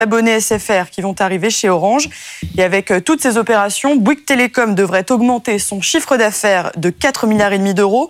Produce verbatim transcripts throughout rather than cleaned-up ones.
abonnés S F R qui vont arriver chez Orange. Et avec toutes ces opérations, Bouygues Télécom devrait augmenter son chiffre d'affaires de quatre virgule cinq milliards d'euros.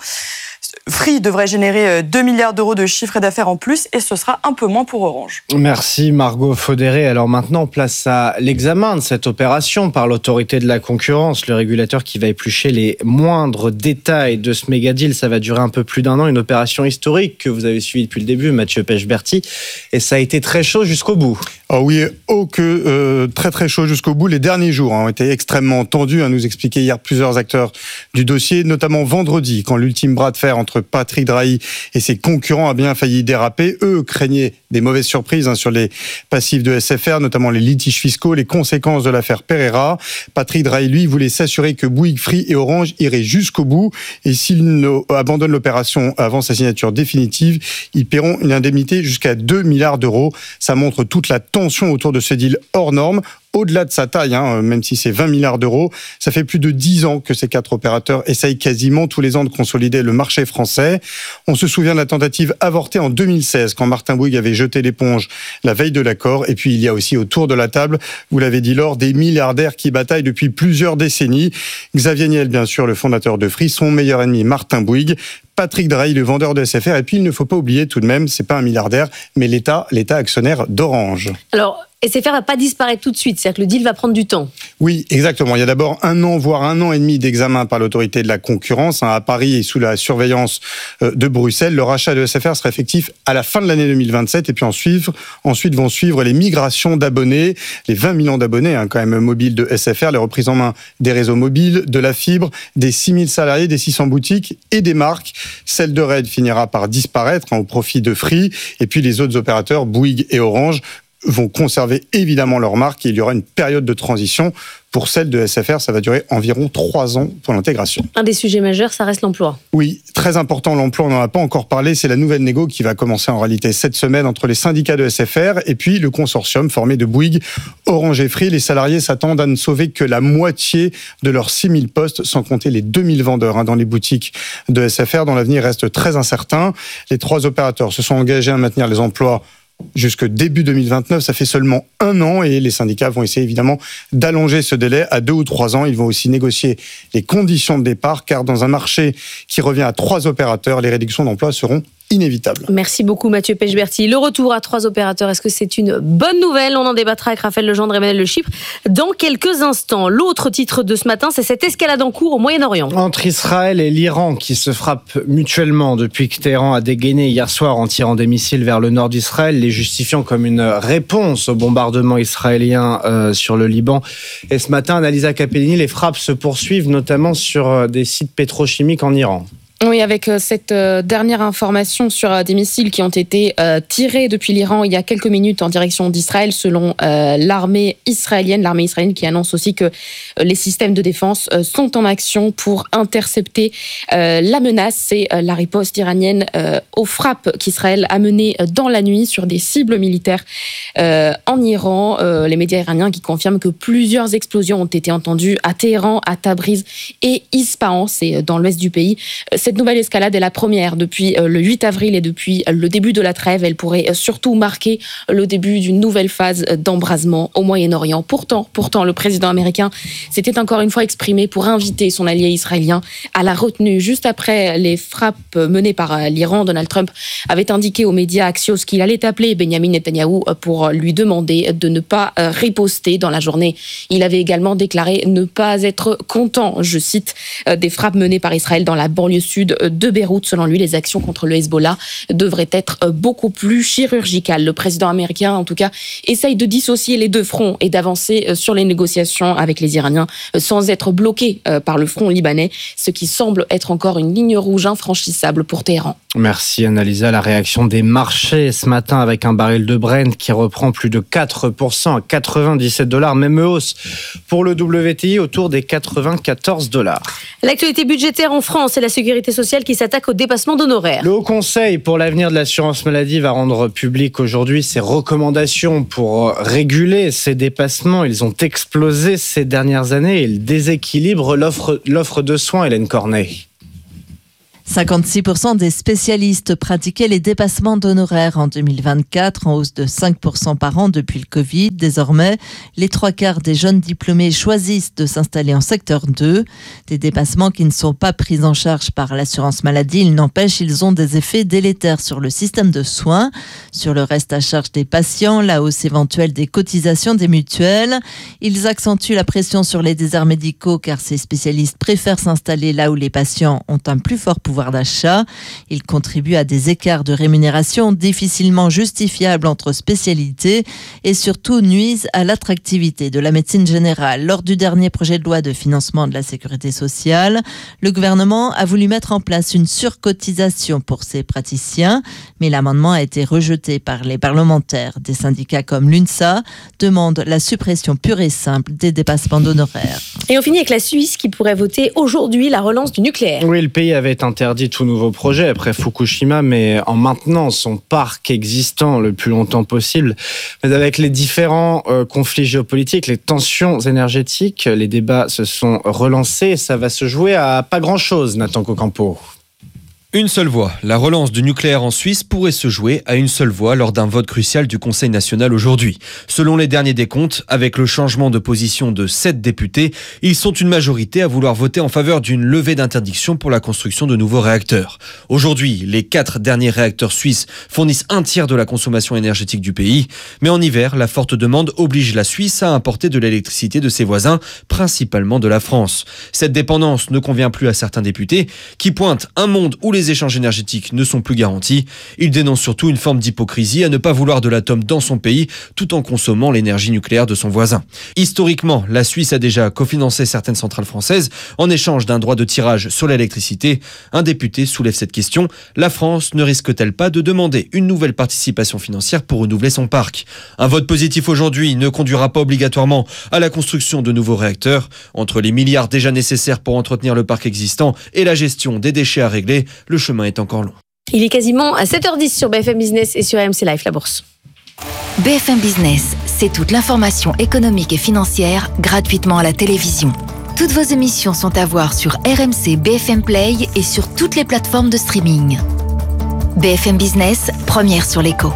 Free devrait générer deux milliards d'euros de chiffre d'affaires en plus et ce sera un peu moins pour Orange. Merci Margot Faudéré. Alors maintenant, place à l'examen de cette opération par l'autorité de la concurrence, le régulateur qui va éplucher les moindres détails de ce méga deal. Ça va durer un peu plus d'un an, une opération historique que vous avez suivie depuis le début, Mathieu Pechberti, et ça a été très chaud jusqu'au bout. Oh oui, oh que euh, très très chaud jusqu'au bout. Les derniers jours hein, ont été extrêmement tendus, hein, nous expliquaient hier plusieurs acteurs du dossier, notamment vendredi, quand l'ultime bras de fer entre Patrick Drahi et ses concurrents a bien failli déraper. Eux craignaient des mauvaises surprises hein, sur les passifs de S F R, notamment les litiges fiscaux, les conséquences de l'affaire Pereira. Patrick Drahi, lui, voulait s'assurer que Bouygues, Free et Orange iraient jusqu'au bout. Et s'ils abandonnent l'opération avant sa signature définitive, ils paieront une indemnité jusqu'à deux milliards d'euros. Ça montre toute la tension autour de ce deal hors norme. Au-delà de sa taille, hein, même si c'est vingt milliards d'euros, ça fait plus de dix ans que ces quatre opérateurs essayent quasiment tous les ans de consolider le marché français. On se souvient de la tentative avortée en deux mille seize, quand Martin Bouygues avait jeté l'éponge la veille de l'accord. Et puis il y a aussi autour de la table, vous l'avez dit Laure, des milliardaires qui bataillent depuis plusieurs décennies. Xavier Niel, bien sûr, le fondateur de Free, son meilleur ennemi Martin Bouygues, Patrick Drahi, le vendeur de S F R. Et puis il ne faut pas oublier tout de même, c'est pas un milliardaire, mais l'État, l'État actionnaire d'Orange. Alors, S F R va pas disparaître tout de suite, c'est-à-dire que le deal va prendre du temps. Oui, exactement. Il y a d'abord un an, voire un an et demi d'examen par l'autorité de la concurrence. À Paris et sous la surveillance de Bruxelles, le rachat de S F R sera effectif à la fin de l'année deux mille vingt-sept. Et puis ensuite, ensuite vont suivre les migrations d'abonnés, les vingt millions d'abonnés hein, quand même mobiles de S F R, les reprises en main des réseaux mobiles, de la fibre, des six mille salariés, des six cents boutiques et des marques. Celle de Red finira par disparaître hein, au profit de Free. Et puis les autres opérateurs, Bouygues et Orange, vont conserver évidemment leur marque et il y aura une période de transition. Pour celle de S F R, ça va durer environ trois ans pour l'intégration. Un des sujets majeurs, ça reste l'emploi. Oui, très important l'emploi, on n'en a pas encore parlé, c'est la nouvelle négo qui va commencer en réalité cette semaine entre les syndicats de S F R et puis le consortium formé de Bouygues, Orange et Free. Les salariés s'attendent à ne sauver que la moitié de leurs six mille postes, sans compter les deux mille vendeurs hein, dans les boutiques de S F R, dont l'avenir reste très incertain. Les trois opérateurs se sont engagés à maintenir les emplois jusque début deux mille vingt-neuf, ça fait seulement un an et les syndicats vont essayer évidemment d'allonger ce délai à deux ou trois ans. Ils vont aussi négocier les conditions de départ car dans un marché qui revient à trois opérateurs, les réductions d'emplois seront inévitable. Merci beaucoup Mathieu Pechberti. Le retour à trois opérateurs, est-ce que c'est une bonne nouvelle? On en débattra avec Raphaël Legendre et Emmanuel Le Chypre dans quelques instants. L'autre titre de ce matin, c'est cette escalade en cours au Moyen-Orient. Entre Israël et l'Iran qui se frappent mutuellement depuis que Téhéran a dégainé hier soir en tirant des missiles vers le nord d'Israël, les justifiant comme une réponse au bombardement israélien euh, sur le Liban. Et ce matin, Annalisa Capellini, les frappes se poursuivent notamment sur des sites pétrochimiques en Iran. Oui, avec cette dernière information sur des missiles qui ont été tirés depuis l'Iran il y a quelques minutes en direction d'Israël, selon l'armée israélienne, l'armée israélienne qui annonce aussi que les systèmes de défense sont en action pour intercepter la menace. C'est la riposte iranienne aux frappes qu'Israël a menées dans la nuit sur des cibles militaires en Iran. Les médias iraniens qui confirment que plusieurs explosions ont été entendues à Téhéran, à Tabriz et Ispahan, c'est dans l'ouest du pays. Cette nouvelle escalade est la première depuis le huit avril et depuis le début de la trêve. Elle pourrait surtout marquer le début d'une nouvelle phase d'embrasement au Moyen-Orient. Pourtant, pourtant, le président américain s'était encore une fois exprimé pour inviter son allié israélien à la retenue. Juste après les frappes menées par l'Iran, Donald Trump avait indiqué aux médias Axios qu'il allait appeler Benjamin Netanyahou pour lui demander de ne pas riposter dans la journée. Il avait également déclaré ne pas être content, je cite, des frappes menées par Israël dans la banlieue sud de Beyrouth. Selon lui, les actions contre le Hezbollah devraient être beaucoup plus chirurgicales. Le président américain, en tout cas, essaye de dissocier les deux fronts et d'avancer sur les négociations avec les Iraniens sans être bloqué par le front libanais, ce qui semble être encore une ligne rouge infranchissable pour Téhéran. Merci Annalisa. La réaction des marchés ce matin avec un baril de Brent qui reprend plus de quatre pour cent à quatre-vingt-dix-sept dollars, même hausse pour le W T I autour des quatre-vingt-quatorze dollars. L'actualité budgétaire en France et la sécurité sociale qui s'attaque au dépassement d'honoraires. Le Haut Conseil pour l'avenir de l'assurance maladie va rendre public aujourd'hui ses recommandations pour réguler ces dépassements. Ils ont explosé ces dernières années et ils déséquilibrent l'offre, l'offre de soins, Hélène Cornet. cinquante-six pour cent des spécialistes pratiquaient les dépassements d'honoraires en deux mille vingt-quatre, en hausse de cinq pour cent par an depuis le Covid. Désormais, les trois quarts des jeunes diplômés choisissent de s'installer en secteur deux. Des dépassements qui ne sont pas pris en charge par l'assurance maladie. Il n'empêche, ils ont des effets délétères sur le système de soins. Sur le reste à charge des patients, la hausse éventuelle des cotisations des mutuelles. Ils accentuent la pression sur les déserts médicaux car ces spécialistes préfèrent s'installer là où les patients ont un plus fort pouvoir d'achat. Il contribue à des écarts de rémunération difficilement justifiables entre spécialités et surtout nuisent à l'attractivité de la médecine générale. Lors du dernier projet de loi de financement de la sécurité sociale, le gouvernement a voulu mettre en place une surcotisation pour ces praticiens, mais l'amendement a été rejeté par les parlementaires. Des syndicats comme l'UNSA demandent la suppression pure et simple des dépassements d'honoraires. Et on finit avec la Suisse qui pourrait voter aujourd'hui la relance du nucléaire. Oui, le pays avait interdit tout nouveau projet après Fukushima, mais en maintenant son parc existant le plus longtemps possible. Mais avec les différents euh, conflits géopolitiques, les tensions énergétiques, les débats se sont relancés. Ça va se jouer à pas grand-chose, Nathan Cocampo. Une seule voix. La relance du nucléaire en Suisse pourrait se jouer à une seule voix lors d'un vote crucial du Conseil national aujourd'hui. Selon les derniers décomptes, avec le changement de position de sept députés, ils sont une majorité à vouloir voter en faveur d'une levée d'interdiction pour la construction de nouveaux réacteurs. Aujourd'hui, les quatre derniers réacteurs suisses fournissent un tiers de la consommation énergétique du pays. Mais en hiver, la forte demande oblige la Suisse à importer de l'électricité de ses voisins, principalement de la France. Cette dépendance ne convient plus à certains députés qui pointent un monde où les Les échanges énergétiques ne sont plus garantis. Il dénonce surtout une forme d'hypocrisie à ne pas vouloir de l'atome dans son pays tout en consommant l'énergie nucléaire de son voisin. Historiquement, la Suisse a déjà cofinancé certaines centrales françaises en échange d'un droit de tirage sur l'électricité. Un député soulève cette question. La France ne risque-t-elle pas de demander une nouvelle participation financière pour renouveler son parc ? Un vote positif aujourd'hui ne conduira pas obligatoirement à la construction de nouveaux réacteurs. Entre les milliards déjà nécessaires pour entretenir le parc existant et la gestion des déchets à régler, le chemin est encore long. Il est quasiment à sept heures dix sur B F M Business et sur R M C Live, la bourse. B F M Business, c'est toute l'information économique et financière gratuitement à la télévision. Toutes vos émissions sont à voir sur R M C B F M Play et sur toutes les plateformes de streaming. B F M Business, première sur l'écho.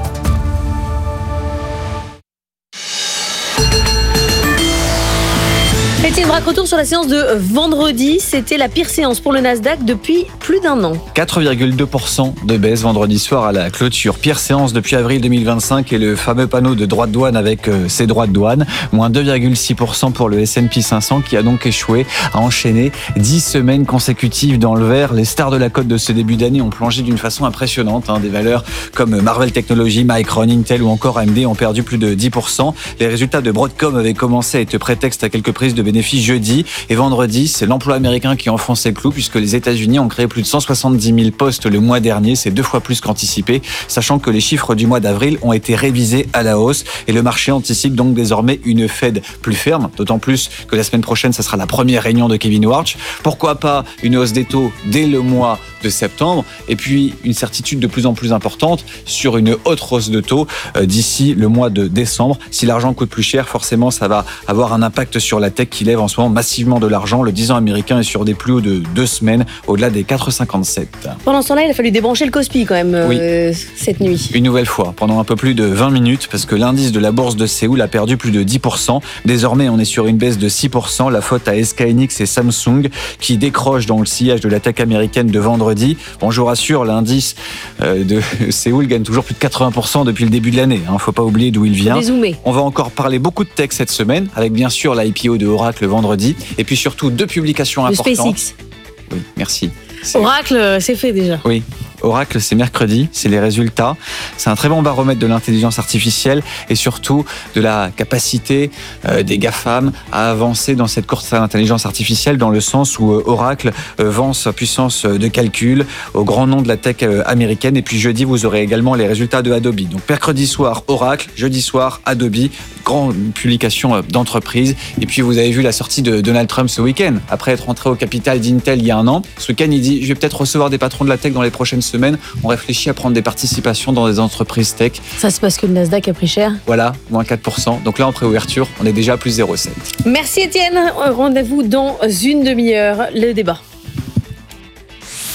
Étienne Braque, retour sur la séance de vendredi. C'était la pire séance pour le Nasdaq depuis plus d'un an. quatre virgule deux pour cent de baisse vendredi soir à la clôture. Pire séance depuis avril deux mille vingt-cinq et le fameux panneau de droits de douane avec euh, ses droits de douane. Moins deux virgule six pour cent pour le S and P cinq cents qui a donc échoué à enchaîner dix semaines consécutives dans le vert. Les stars de la cote de ce début d'année ont plongé d'une façon impressionnante. Hein. Des valeurs comme Marvell Technologies, Micron, Intel ou encore A M D ont perdu plus de dix pour cent. Les résultats de Broadcom avaient commencé à être prétexte à quelques prises de bénéfices jeudi et vendredi, c'est l'emploi américain qui enfonce le clou puisque les États-Unis ont créé plus de cent soixante-dix mille postes le mois dernier, c'est deux fois plus qu'anticipé, sachant que les chiffres du mois d'avril ont été révisés à la hausse et le marché anticipe donc désormais une Fed plus ferme, d'autant plus que la semaine prochaine, ça sera la première réunion de Kevin Warsh. Pourquoi pas une hausse des taux dès le mois de septembre et puis une certitude de plus en plus importante sur une autre hausse de taux euh, d'ici le mois de décembre. Si l'argent coûte plus cher, forcément, ça va avoir un impact sur la tech qui lève en ce moment massivement de l'argent. Le dix ans américain est sur des plus hauts de deux semaines, au-delà des quatre virgule cinquante-sept. Pendant ce temps-là, il a fallu débrancher le Kospi quand même euh, oui. cette nuit. Une nouvelle fois, pendant un peu plus de vingt minutes, parce que l'indice de la bourse de Séoul a perdu plus de dix pour cent. Désormais, on est sur une baisse de six pour cent. La faute à S K Hynix et Samsung qui décrochent dans le sillage de la tech américaine de vendredi. Bon, je vous rassure, l'indice de Séoul gagne toujours plus de quatre-vingts pour cent depuis le début de l'année. Il ne faut pas oublier d'où il vient. On va encore parler beaucoup de tech cette semaine, avec bien sûr l'I P O de Oracle vendredi, et puis surtout deux publications le importantes. SpaceX. Oui, merci. C'est... Oracle, c'est fait déjà. Oui. Oracle, c'est mercredi, c'est les résultats. C'est un très bon baromètre de l'intelligence artificielle et surtout de la capacité euh, des GAFAM à avancer dans cette course à l'intelligence artificielle, dans le sens où euh, Oracle euh, vend sa puissance de calcul au grand nom de la tech euh, américaine. Et puis jeudi, vous aurez également les résultats de Adobe. Donc mercredi soir, Oracle, jeudi soir, Adobe, grande publication euh, d'entreprise. Et puis vous avez vu la sortie de Donald Trump ce week-end, après être rentré au capital d'Intel il y a un an. Ce week-end, il dit « Je vais peut-être recevoir des patrons de la tech dans les prochaines semaines. On réfléchit à prendre des participations dans des entreprises tech. » Ça, c'est parce que le Nasdaq a pris cher. Voilà, moins quatre pour cent. Donc là, en préouverture, on est déjà à plus zéro virgule sept. Merci Étienne. Rendez-vous dans une demi-heure. Le débat.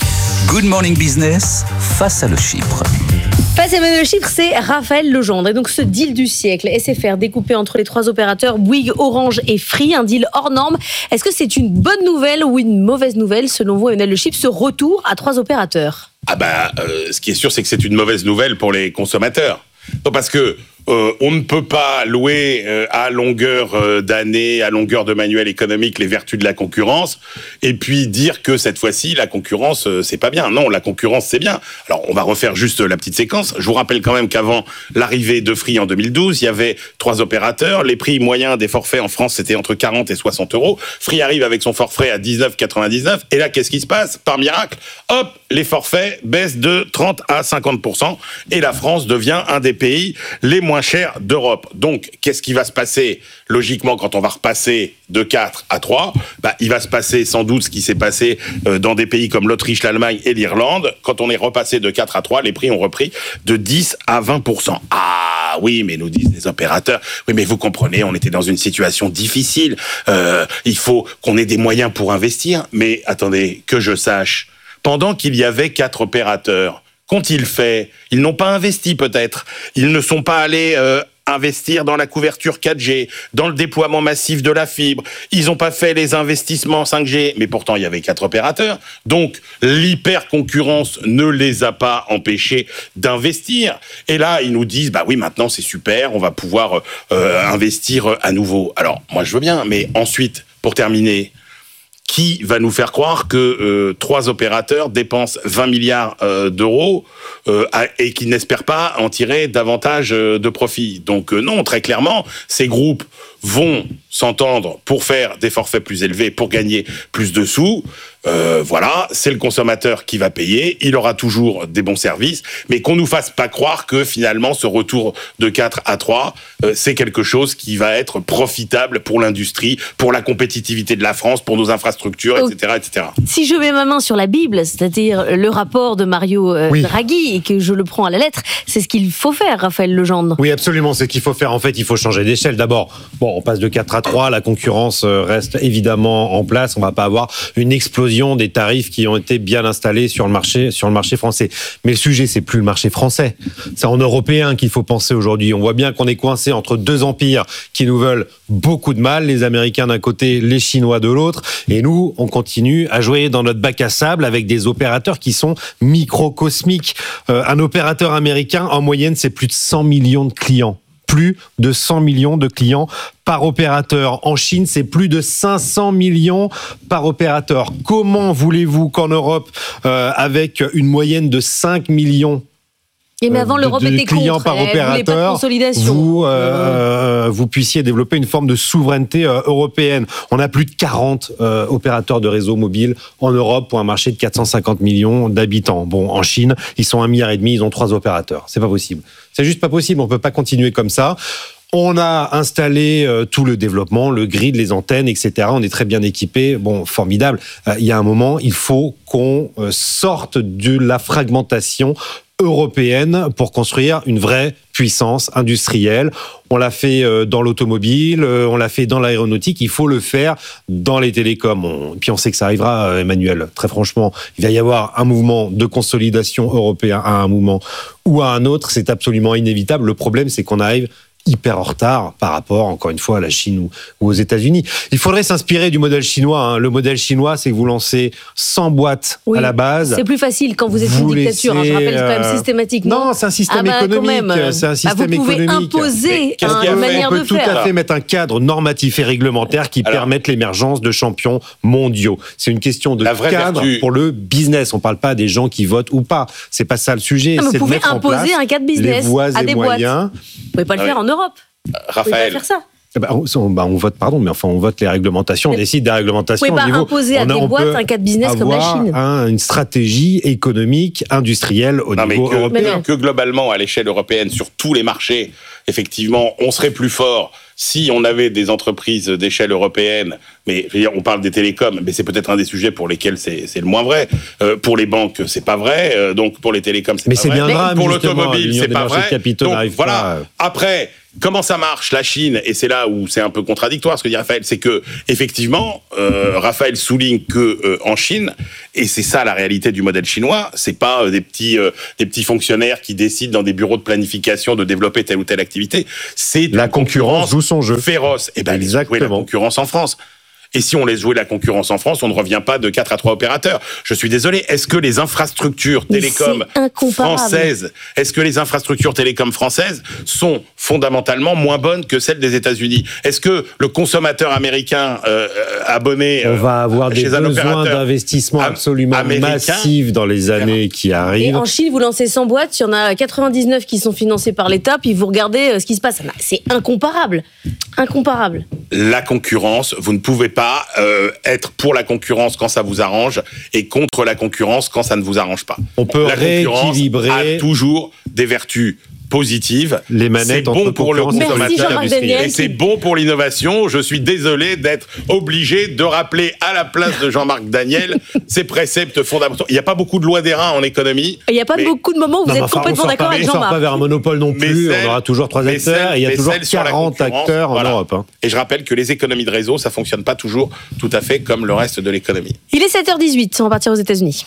Good Morning Business, face à le Chypre. Face à Emmanuel Chypre, c'est Raphaël Legendre. Et donc ce deal du siècle, S F R découpé entre les trois opérateurs Bouygues, Orange et Free, un deal hors norme. Est-ce que c'est une bonne nouvelle ou une mauvaise nouvelle selon vous, Emmanuel Chypre, ce retour à trois opérateurs? Ah bah, euh, ce qui est sûr, c'est que c'est une mauvaise nouvelle pour les consommateurs. Non, parce que euh, on ne peut pas louer euh, à longueur euh, d'année, à longueur de manuel économique les vertus de la concurrence, et puis dire que cette fois-ci la concurrence euh, c'est pas bien. Non, la concurrence c'est bien. Alors on va refaire juste la petite séquence. Je vous rappelle quand même qu'avant l'arrivée de Free en deux mille douze, il y avait trois opérateurs. Les prix moyens des forfaits en France c'était entre quarante et soixante euros. Free arrive avec son forfait à dix-neuf quatre-vingt-dix-neuf. Et là, qu'est-ce qui se passe? Par miracle, hop, les forfaits baissent de trente à cinquante pour cent et la France devient un des pays les moins chers d'Europe. Donc, qu'est-ce qui va se passer logiquement quand on va repasser de quatre à trois? Bah, il va se passer sans doute ce qui s'est passé euh, dans des pays comme l'Autriche, l'Allemagne et l'Irlande. Quand on est repassé de quatre à trois, les prix ont repris de dix à vingt pour cent. Ah oui, mais nous disent les opérateurs, oui mais vous comprenez, on était dans une situation difficile. Euh, il faut qu'on ait des moyens pour investir. Mais attendez, que je sache, pendant qu'il y avait quatre opérateurs, qu'ont-ils fait? Ils n'ont pas investi peut-être. Ils ne sont pas allés euh, investir dans la couverture quatre G, dans le déploiement massif de la fibre. Ils n'ont pas fait les investissements cinq G. Mais pourtant, il y avait quatre opérateurs. Donc, l'hyper-concurrence ne les a pas empêchés d'investir. Et là, ils nous disent, bah oui, maintenant, c'est super, on va pouvoir euh, investir à nouveau. Alors, moi, je veux bien. Mais ensuite, pour terminer, qui va nous faire croire que euh, trois opérateurs dépensent vingt milliards euh, d'euros euh, et qui n'espèrent pas en tirer davantage euh, de profit? Donc euh, non, très clairement, ces groupes vont s'entendre pour faire des forfaits plus élevés, pour gagner plus de sous. Euh, voilà, c'est le consommateur qui va payer, il aura toujours des bons services, mais qu'on nous fasse pas croire que finalement ce retour de quatre à trois, euh, c'est quelque chose qui va être profitable pour l'industrie, pour la compétitivité de la France, pour nos infrastructures, et cetera, et cetera. Si je mets ma main sur la Bible, c'est-à-dire le rapport de Mario euh, oui. Draghi, et que je le prends à la lettre, c'est ce qu'il faut faire, Raphaël Legendre. Oui, absolument, c'est ce qu'il faut faire. En fait, il faut changer d'échelle. D'abord, bon, on passe de quatre à trois, la concurrence reste évidemment en place, on va pas avoir une explosion des tarifs qui ont été bien installés sur le marché, sur le marché français. Mais le sujet, c'est plus le marché français. C'est en européen qu'il faut penser aujourd'hui. On voit bien qu'on est coincé entre deux empires qui nous veulent beaucoup de mal, les Américains d'un côté, les Chinois de l'autre. Et nous, on continue à jouer dans notre bac à sable avec des opérateurs qui sont microcosmiques. Euh, un opérateur américain, en moyenne, c'est plus de cent millions de clients. Plus de cent millions de clients par opérateur. En Chine, c'est plus de cinq cents millions par opérateur. Comment voulez-vous qu'en Europe, euh, avec une moyenne de cinq millions Et mais avant, de, l'Europe de était clients contre, par elle voulait opérateur, pas de consolidation. Vous, euh, vous puissiez développer une forme de souveraineté euh, européenne. On a plus de quarante euh, opérateurs de réseaux mobiles en Europe pour un marché de quatre cent cinquante millions d'habitants. Bon, en Chine, ils sont un milliard et demi, ils ont trois opérateurs. C'est pas possible. C'est juste pas possible. On peut pas continuer comme ça. On a installé euh, tout le développement, le grid, les antennes, et cetera. On est très bien équipés. Bon, formidable. Euh, il y a un moment, il faut qu'on euh, sorte de la fragmentation européenne pour construire une vraie puissance industrielle. On l'a fait dans l'automobile, on l'a fait dans l'aéronautique, il faut le faire dans les télécoms. On, puis on sait que ça arrivera, Emmanuel. Très franchement, il va y avoir un mouvement de consolidation européen à un moment ou à un autre, c'est absolument inévitable. Le problème, c'est qu'on arrive hyper en retard par rapport, encore une fois, à la Chine ou, ou aux États-Unis. Il faudrait s'inspirer du modèle chinois. Hein. Le modèle chinois, c'est que vous lancez cent boîtes oui, à la base. C'est plus facile quand vous êtes vous une dictature. Laissez, hein. Je rappelle, c'est quand même systématique. Non, non c'est un système ah bah, économique. C'est un système bah, vous pouvez économique. imposer une manière de faire. On peut tout à fait mettre un cadre normatif et réglementaire qui Alors, permette l'émergence de champions mondiaux. C'est une question de cadre vertu. Pour le business. On ne parle pas des gens qui votent ou pas. C'est pas ça le sujet. Non, c'est vous de pouvez mettre imposer un cadre business à des boîtes. Vous pouvez pas le faire en Europe. Raphaël, faire ça. Eh ben, on, bah, on vote, pardon, mais enfin, on vote les réglementations, on décide des réglementations. Vous pouvez pas au niveau, imposer à des boîtes un cadre business comme la Chine. Un, une stratégie économique, industrielle au non, niveau mais que, européen. Mais que globalement, à l'échelle européenne, sur tous les marchés, effectivement, on serait plus fort si on avait des entreprises d'échelle européenne. Mais on parle des télécoms, mais c'est peut-être un des sujets pour lesquels c'est, c'est le moins vrai. Euh, pour les banques, c'est pas vrai. Euh, donc pour les télécoms, c'est mais pas c'est vrai. Bien grave, pour l'automobile, c'est pas vrai. Donc voilà. pas. Après, Comment ça marche, la Chine? Et c'est là où c'est un peu contradictoire ce que dit Raphaël, c'est que effectivement, euh, Raphaël souligne que euh, en Chine, et c'est ça la réalité du modèle chinois, c'est pas euh, des petits euh, des petits fonctionnaires qui décident dans des bureaux de planification de développer telle ou telle activité. C'est la concurrence joue son jeu féroce. Et ben exactement. Jouer la concurrence en France. Et si on laisse jouer la concurrence en France, on ne revient pas de quatre à trois opérateurs. Je suis désolé, est-ce que les infrastructures télécoms françaises, est-ce que les infrastructures télécoms françaises sont fondamentalement moins bonnes que celles des États-Unis? Est-ce que le consommateur américain euh, abonné on va avoir chez des un besoins d'investissement absolument massifs dans les années qui arrivent? Et en Chine, vous lancez cent boîtes, il y en a quatre-vingt-dix-neuf qui sont financées par l'État, puis vous regardez ce qui se passe. C'est incomparable. Incomparable. La concurrence, vous ne pouvez pas Pas, euh, être pour la concurrence quand ça vous arrange et contre la concurrence quand ça ne vous arrange pas. On peut la rééquilibrer. A toujours des vertus positives. Les manettes c'est bon pour le consommateur et c'est bon pour l'innovation. Je suis désolé d'être obligé de rappeler à la place de Jean-Marc Daniel ces préceptes fondamentaux. Il n'y a pas beaucoup de lois d'airain en économie. Il n'y a pas mais... beaucoup de moments où vous non, êtes enfin, complètement d'accord avec Jean-Marc. On ne sort pas vers un monopole non plus. Celle, on aura toujours trois acteurs celle, et il y a toujours quarante acteurs voilà. en Europe. Hein. Et je rappelle que les économies de réseau, ça ne fonctionne pas toujours tout à fait comme le reste de l'économie. Il est sept heures dix-huit, on va partir aux États-Unis.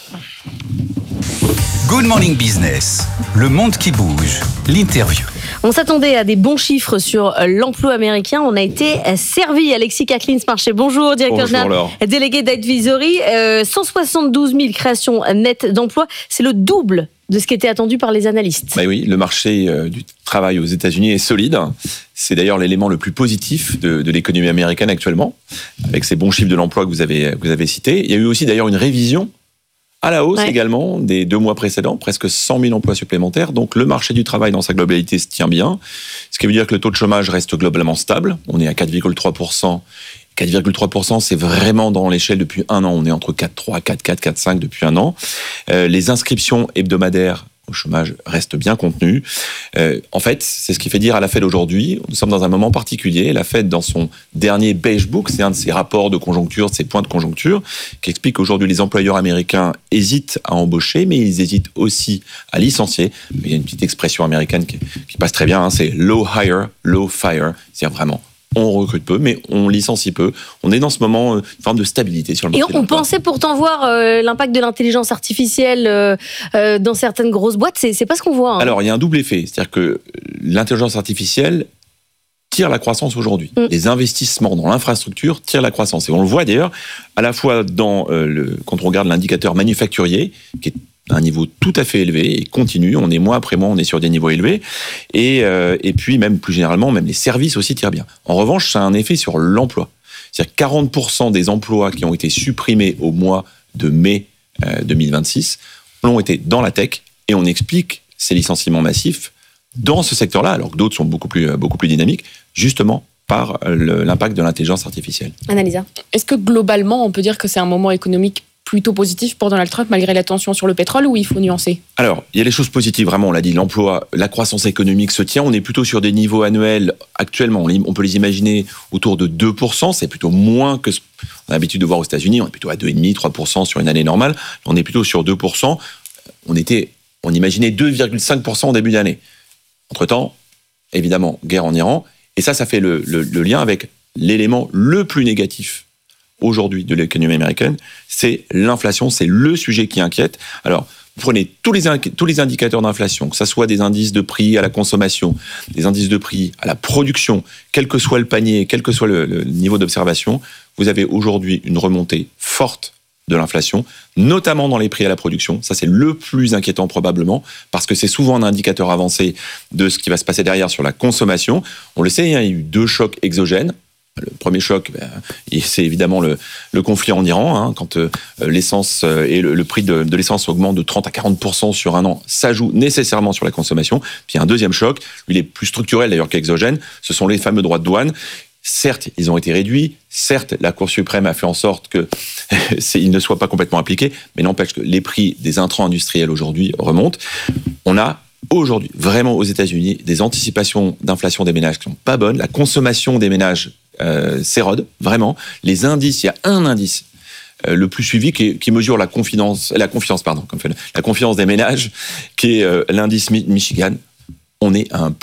Good Morning Business, le monde qui bouge, l'interview. On s'attendait à des bons chiffres sur l'emploi américain. On a été servi. Alexis Kaklins-Marché, bonjour, directeur général délégué d'Advisory. Euh, cent soixante-douze mille créations nettes d'emplois. C'est le double de ce qui était attendu par les analystes. Bah oui, le marché euh, du travail aux États-Unis est solide. C'est d'ailleurs l'élément le plus positif de, de l'économie américaine actuellement, avec ces bons chiffres de l'emploi que vous avez, que vous avez cités. Il y a eu aussi d'ailleurs une révision à la hausse ouais. également des deux mois précédents, presque cent mille emplois supplémentaires. Donc le marché du travail dans sa globalité se tient bien, ce qui veut dire que le taux de chômage reste globalement stable. On est à quatre virgule trois pour cent. quatre virgule trois pour cent, c'est vraiment dans l'échelle depuis un an. On est entre quatre virgule trois, quatre virgule quatre, quatre virgule cinq depuis un an. Euh, les inscriptions hebdomadaires au chômage restent bien contenues. Euh, en fait, c'est ce qui fait dire à la Fed aujourd'hui, nous sommes dans un moment particulier. La Fed, dans son dernier Beige Book, c'est un de ses rapports de conjoncture, de ses points de conjoncture, qui explique qu'aujourd'hui les employeurs américains hésitent à embaucher, mais ils hésitent aussi à licencier. Il y a une petite expression américaine qui, qui passe très bien, hein, c'est low hire, low fire. C'est-à-dire vraiment, on recrute peu, mais on licencie peu. On est dans ce moment, une forme de stabilité sur le marché. Et on pensait pourtant voir euh, l'impact de l'intelligence artificielle euh, euh, dans certaines grosses boîtes. C'est, c'est pas ce qu'on voit. Hein. Alors, il y a un double effet. C'est-à-dire que l'intelligence artificielle tire la croissance aujourd'hui. Mm. Les investissements dans l'infrastructure tirent la croissance. Et on le voit d'ailleurs, à la fois dans euh, le, quand on regarde l'indicateur manufacturier, qui est un niveau tout à fait élevé et continue. On est mois après mois, on est sur des niveaux élevés. Et, euh, et puis, même plus généralement, même les services aussi tirent bien. En revanche, ça a un effet sur l'emploi. C'est-à-dire que quarante pour cent des emplois qui ont été supprimés au mois de mai euh, deux mille vingt-six l'ont été dans la tech. Et on explique ces licenciements massifs dans ce secteur-là, alors que d'autres sont beaucoup plus, beaucoup plus dynamiques, justement par le, l'impact de l'intelligence artificielle. Annalisa. Est-ce que globalement, on peut dire que c'est un moment économique plutôt positif pour Donald Trump, malgré la tension sur le pétrole, ou il faut nuancer? Alors, il y a les choses positives, vraiment, on l'a dit, l'emploi, la croissance économique se tient, on est plutôt sur des niveaux annuels, actuellement, on peut les imaginer autour de deux pour cent, c'est plutôt moins que ce qu'on a l'habitude de voir aux États-Unis, on est plutôt à deux virgule cinq, trois pour cent sur une année normale, on est plutôt sur deux pour cent, on, était, on imaginait deux virgule cinq pour cent au début d'année. Entre-temps, évidemment, guerre en Iran, et ça, ça fait le, le, le lien avec l'élément le plus négatif aujourd'hui de l'économie américaine, c'est l'inflation, c'est le sujet qui inquiète. Alors, vous prenez tous les, tous les indicateurs d'inflation, que ce soit des indices de prix à la consommation, des indices de prix à la production, quel que soit le panier, quel que soit le, le niveau d'observation, vous avez aujourd'hui une remontée forte de l'inflation, notamment dans les prix à la production. Ça, c'est le plus inquiétant probablement, parce que c'est souvent un indicateur avancé de ce qui va se passer derrière sur la consommation. On le sait, hein, il y a eu deux chocs exogènes. Le premier choc, ben, c'est évidemment le, le conflit en Iran. Hein, quand euh, l'essence euh, et le, le prix de, de l'essence augmente de trente à quarante pour cent sur un an, ça joue nécessairement sur la consommation. Puis un deuxième choc, lui il est plus structurel d'ailleurs qu'exogène, ce sont les fameux droits de douane. Certes, ils ont été réduits. Certes, la Cour suprême a fait en sorte que ils ne soient pas complètement appliqués, mais n'empêche que les prix des intrants industriels aujourd'hui remontent. On a aujourd'hui, vraiment aux États-Unis, des anticipations d'inflation des ménages qui sont pas bonnes. La consommation des ménages euh, s'érode, vraiment. Les indices, il y a un indice euh, le plus suivi qui, qui mesure la confiance, la confiance, pardon, comme fait, la confiance des ménages, qui est euh, l'indice Michigan. On est à un plus bas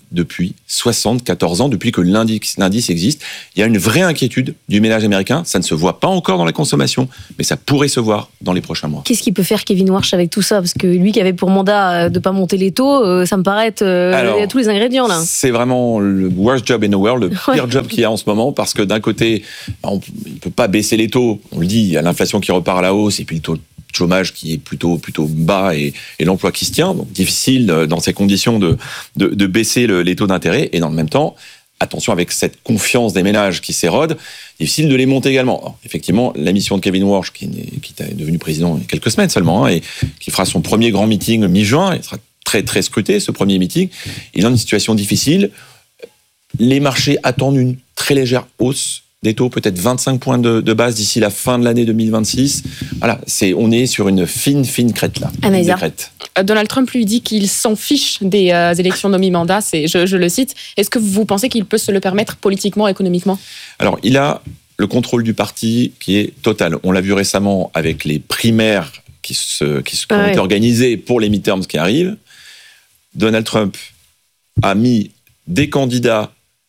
depuis soixante-quatorze ans, depuis que l'indice, l'indice existe. Il y a une vraie inquiétude du ménage américain. Ça ne se voit pas encore dans la consommation, mais ça pourrait se voir dans les prochains mois. Qu'est-ce qu'il peut faire Kevin Warsh avec tout ça ? Parce que lui qui avait pour mandat de ne pas monter les taux, ça me paraît être... Alors, il y a tous les ingrédients là. C'est vraiment le worst job in the world, le pire ouais. job qu'il y a en ce moment, parce que d'un côté, on ne peut pas baisser les taux. On le dit, il y a l'inflation qui repart à la hausse, et puis le taux chômage qui est plutôt plutôt bas et, et l'emploi qui se tient, donc difficile dans ces conditions de de, de baisser le, les taux d'intérêt, et dans le même temps, attention, avec cette confiance des ménages qui s'érode, difficile de les monter également. Alors, effectivement, la mission de Kevin Warsh, qui, qui est devenu président il y a quelques semaines seulement, hein, et qui fera son premier grand meeting mi-juin, il sera très très scruté ce premier meeting, il est dans une situation difficile. Les marchés attendent une très légère hausse des taux, peut-être vingt-cinq points de, de base d'ici la fin de l'année deux mille vingt-six. Voilà, c'est, on est sur une fine, fine crête là. Anaïsa. Donald Trump lui dit qu'il s'en fiche des euh, élections de mi-mandat, c'est, je, je le cite. Est-ce que vous pensez qu'il peut se le permettre politiquement, économiquement ? Alors, il a le contrôle du parti qui est total. On l'a vu récemment avec les primaires qui, se, qui, se, qui ont ah été ouais. organisées pour les midterms qui arrivent. Donald Trump a mis des candidats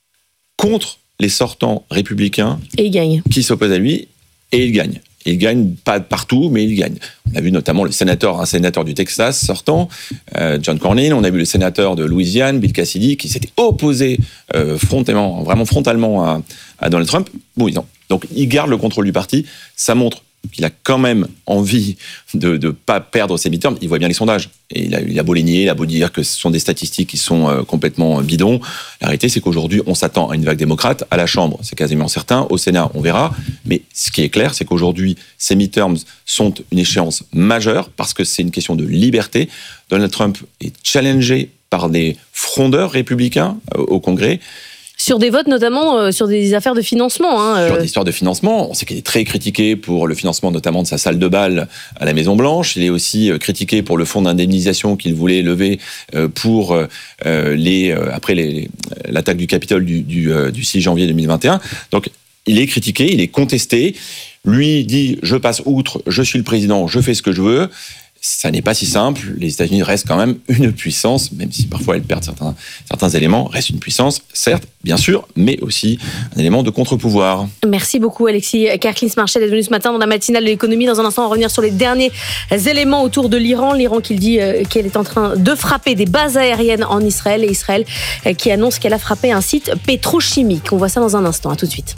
contre les sortants républicains et il gagne. Qui s'opposent à lui, et il gagne. Il gagne pas partout, mais il gagne. On a vu notamment le sénateur, un sénateur du Texas sortant, euh, John Cornyn. On a vu le sénateur de Louisiane, Bill Cassidy, qui s'était opposé euh, frontalement, vraiment frontalement à, à Donald Trump. Bon, non. Donc il garde le contrôle du parti. Ça montre qu'il a quand même envie de ne pas perdre ses midterms. Il voit bien les sondages. Et il a, il a beau les nier, il a beau dire que ce sont des statistiques qui sont euh, complètement bidons. La réalité, c'est qu'aujourd'hui, on s'attend à une vague démocrate. À la Chambre, c'est quasiment certain. Au Sénat, on verra. Mais ce qui est clair, c'est qu'aujourd'hui, ces midterms sont une échéance majeure parce que c'est une question de liberté. Donald Trump est challengé par des frondeurs républicains euh, au Congrès. Sur des votes, notamment euh, sur des affaires de financement. Hein, euh... Sur des histoires de financement. On sait qu'il est très critiqué pour le financement notamment de sa salle de bal à la Maison-Blanche. Il est aussi euh, critiqué pour le fonds d'indemnisation qu'il voulait lever euh, pour euh, les, euh, après les, les, l'attaque du Capitole du, du, euh, du six janvier deux mille vingt et un. Donc, il est critiqué, il est contesté. Lui dit « je passe outre, je suis le président, je fais ce que je veux ». Ça n'est pas si simple. Les États-Unis restent quand même une puissance, même si parfois elles perdent certains, certains éléments, restent une puissance, certes, bien sûr, mais aussi un élément de contre-pouvoir. Merci beaucoup Alexis Kerklins-Marchais d'être venu ce matin dans la matinale de l'économie. Dans un instant, on va revenir sur les derniers éléments autour de l'Iran. L'Iran qui dit qu'elle est en train de frapper des bases aériennes en Israël et Israël qui annonce qu'elle a frappé un site pétrochimique. On voit ça dans un instant. À tout de suite.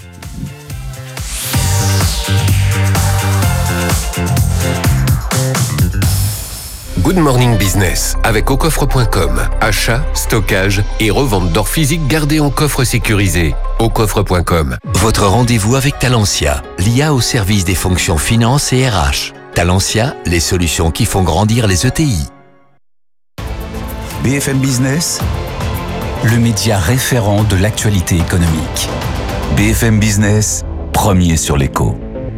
Good Morning Business avec au coffre point com. Achat, stockage et revente d'or physique gardé en coffre sécurisé. au coffre point com. Votre rendez-vous avec Talentia, l'I A au service des fonctions finance et R H. Talentia, les solutions qui font grandir les E T I. B F M Business, le média référent de l'actualité économique. B F M Business, premier sur l'écho.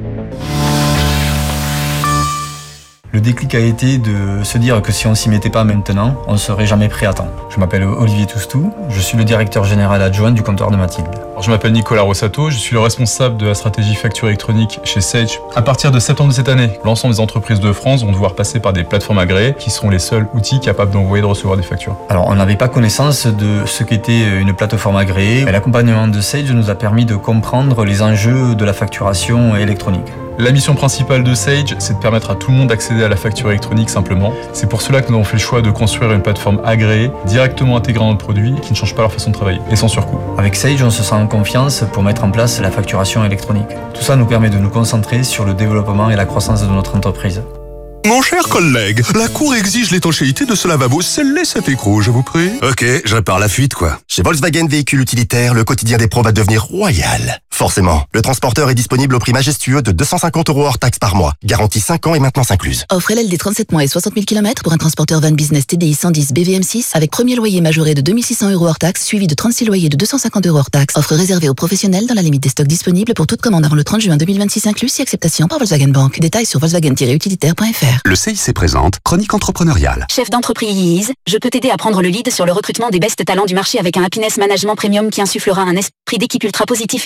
Le déclic a été de se dire que si on s'y mettait pas maintenant, on ne serait jamais prêt à temps. Je m'appelle Olivier Toustou, je suis le directeur général adjoint du comptoir de Mathilde. Alors, je m'appelle Nicolas Rossato, je suis le responsable de la stratégie facture électronique chez Sage. À partir de septembre de cette année, l'ensemble des entreprises de France vont devoir passer par des plateformes agréées qui seront les seuls outils capables d'envoyer et de recevoir des factures. Alors, on n'avait pas connaissance de ce qu'était une plateforme agréée. L'accompagnement de Sage nous a permis de comprendre les enjeux de la facturation électronique. La mission principale de Sage, c'est de permettre à tout le monde d'accéder à la facture électronique simplement. C'est pour cela que nous avons fait le choix de construire une plateforme agréée, directement intégrée dans notre produit, qui ne change pas leur façon de travailler, et sans surcoût. Avec Sage, on se sent en confiance pour mettre en place la facturation électronique. Tout ça nous permet de nous concentrer sur le développement et la croissance de notre entreprise. Mon cher collègue, la cour exige l'étanchéité de ce lavabo. Scellez cet écrou, je vous prie. Ok, je répare la fuite, quoi. Chez Volkswagen Véhicules Utilitaires, le quotidien des pros va devenir royal. Forcément, le transporteur est disponible au prix majestueux de deux cent cinquante euros hors taxe par mois. Garantie cinq ans et maintenance incluse. Offre L L D trente-sept mois et soixante mille kilomètres pour un transporteur van business T D I cent dix B V M six avec premier loyer majoré de deux mille six cents euros hors taxe suivi de trente-six loyers de deux cent cinquante euros hors taxe. Offre réservée aux professionnels dans la limite des stocks disponibles pour toute commande avant le trente juin deux mille vingt-six inclus si acceptation par Volkswagen Bank. Détails sur volkswagen tiret utilitaire point f r. Le C I C présente Chronique entrepreneuriale. Chef d'entreprise, je peux t'aider à prendre le lead sur le recrutement des best talents du marché avec un happiness management premium qui insufflera un esprit d'équipe ultra positif et efficient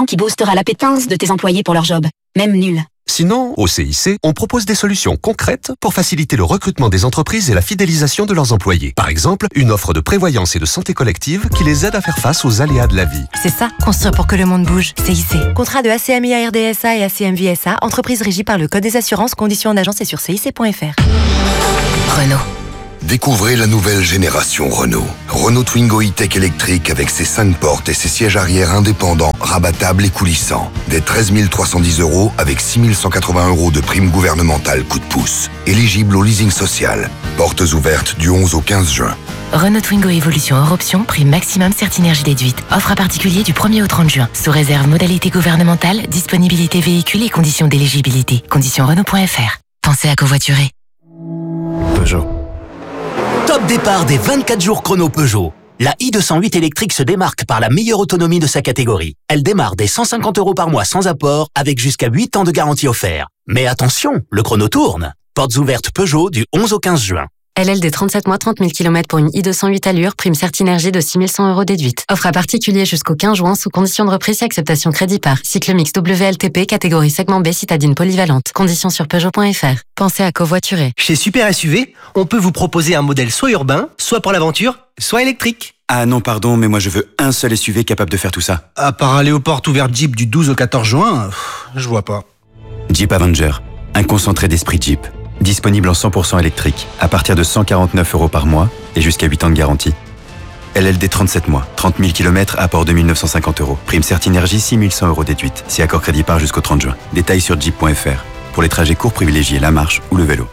qui boostera l'appétence de tes employés pour leur job, même nul. Sinon, au C I C, on propose des solutions concrètes pour faciliter le recrutement des entreprises et la fidélisation de leurs employés. Par exemple, une offre de prévoyance et de santé collective qui les aide à faire face aux aléas de la vie. C'est ça, construire pour que le monde bouge. C I C. Contrat de A C M I A R D S A et A C M V S A, entreprise régie par le Code des assurances, conditions en agence et sur C I C point F R. Renault. Découvrez la nouvelle génération Renault. Renault Twingo E-Tech électrique avec ses cinq portes et ses sièges arrière indépendants, rabattables et coulissants. Des treize mille trois cent dix euros avec six mille cent quatre-vingts euros de prime gouvernementale coup de pouce. Éligible au leasing social. Portes ouvertes du onze au quinze juin. Renault Twingo Évolution hors option, prime maximum Certinergie déduite. Offre à particulier du premier au trente juin. Sous réserve modalité gouvernementale, disponibilité véhicule et conditions d'éligibilité. Conditions Renault point F R. Pensez à covoiturer. Peugeot. Top départ des vingt-quatre jours chrono Peugeot. La i deux cent huit électrique se démarque par la meilleure autonomie de sa catégorie. Elle démarre dès cent cinquante euros par mois sans apport, avec jusqu'à huit ans de garantie offert. Mais attention, le chrono tourne. Portes ouvertes Peugeot du onze au quinze juin. L L D trente-sept mois, trente mille kilomètres pour une i deux cent huit allure, prime Certinergie de six mille cent euros déduite. Offre à particulier jusqu'au quinze juin sous conditions de reprise et acceptation crédit par. Cycle mix W L T P, catégorie segment B, citadine polyvalente. Conditions sur Peugeot point F R. Pensez à covoiturer. Chez Super S U V, on peut vous proposer un modèle soit urbain, soit pour l'aventure, soit électrique. Ah non, pardon, mais moi je veux un seul S U V capable de faire tout ça. À part aller aux portes ouvertes Jeep du douze au quatorze juin, pff, je vois pas. Jeep Avenger, un concentré d'esprit Jeep. Disponible en cent pour cent électrique, à partir de cent quarante-neuf euros par mois et jusqu'à huit ans de garantie. L L D trente-sept mois, trente mille kilomètres, apport deux mille neuf cent cinquante euros. Prime Certinergie six mille cent euros déduite, si accord crédit par jusqu'au trente juin. Détails sur jeep point F R. Pour les trajets courts, privilégiez la marche ou le vélo.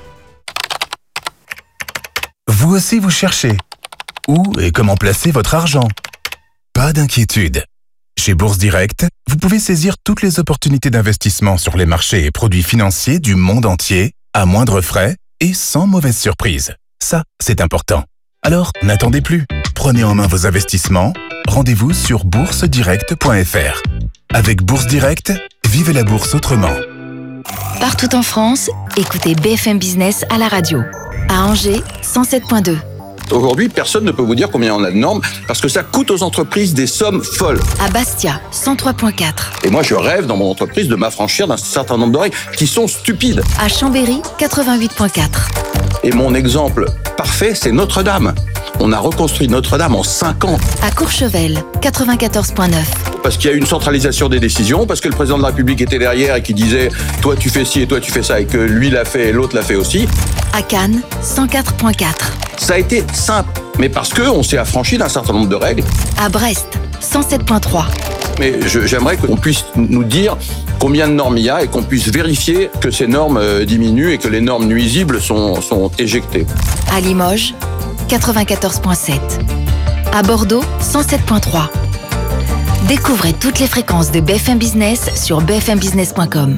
Vous aussi vous cherchez. Où et comment placer votre argent? Pas d'inquiétude. Chez Bourse Direct, vous pouvez saisir toutes les opportunités d'investissement sur les marchés et produits financiers du monde entier à moindre frais et sans mauvaise surprise. Ça, c'est important. Alors, n'attendez plus. Prenez en main vos investissements. Rendez-vous sur bourse direct point F R. Avec Bourse Direct, vivez la bourse autrement. Partout en France, écoutez B F M Business à la radio. À Angers, cent sept point deux. Aujourd'hui, personne ne peut vous dire combien on a de normes parce que ça coûte aux entreprises des sommes folles. À Bastia, cent trois point quatre. Et moi, je rêve dans mon entreprise de m'affranchir d'un certain nombre de règles qui sont stupides. À Chambéry, quatre-vingt-huit point quatre. Et mon exemple parfait, c'est Notre-Dame. On a reconstruit Notre-Dame en cinq ans. À Courchevel, quatre-vingt-quatorze point neuf. Parce qu'il y a eu une centralisation des décisions, parce que le président de la République était derrière et qui disait « toi tu fais ci et toi tu fais ça » et que lui l'a fait et l'autre l'a fait aussi. À Cannes, cent quatre point quatre. Ça a été simple, mais parce qu'on s'est affranchi d'un certain nombre de règles. À Brest, cent sept point trois. Mais je, j'aimerais qu'on puisse nous dire combien de normes il y a et qu'on puisse vérifier que ces normes euh, diminuent et que les normes nuisibles sont, sont éjectées. À Limoges, quatre-vingt-quatorze point sept. À Bordeaux, cent sept point trois. Découvrez toutes les fréquences de B F M Business sur b f m business point com.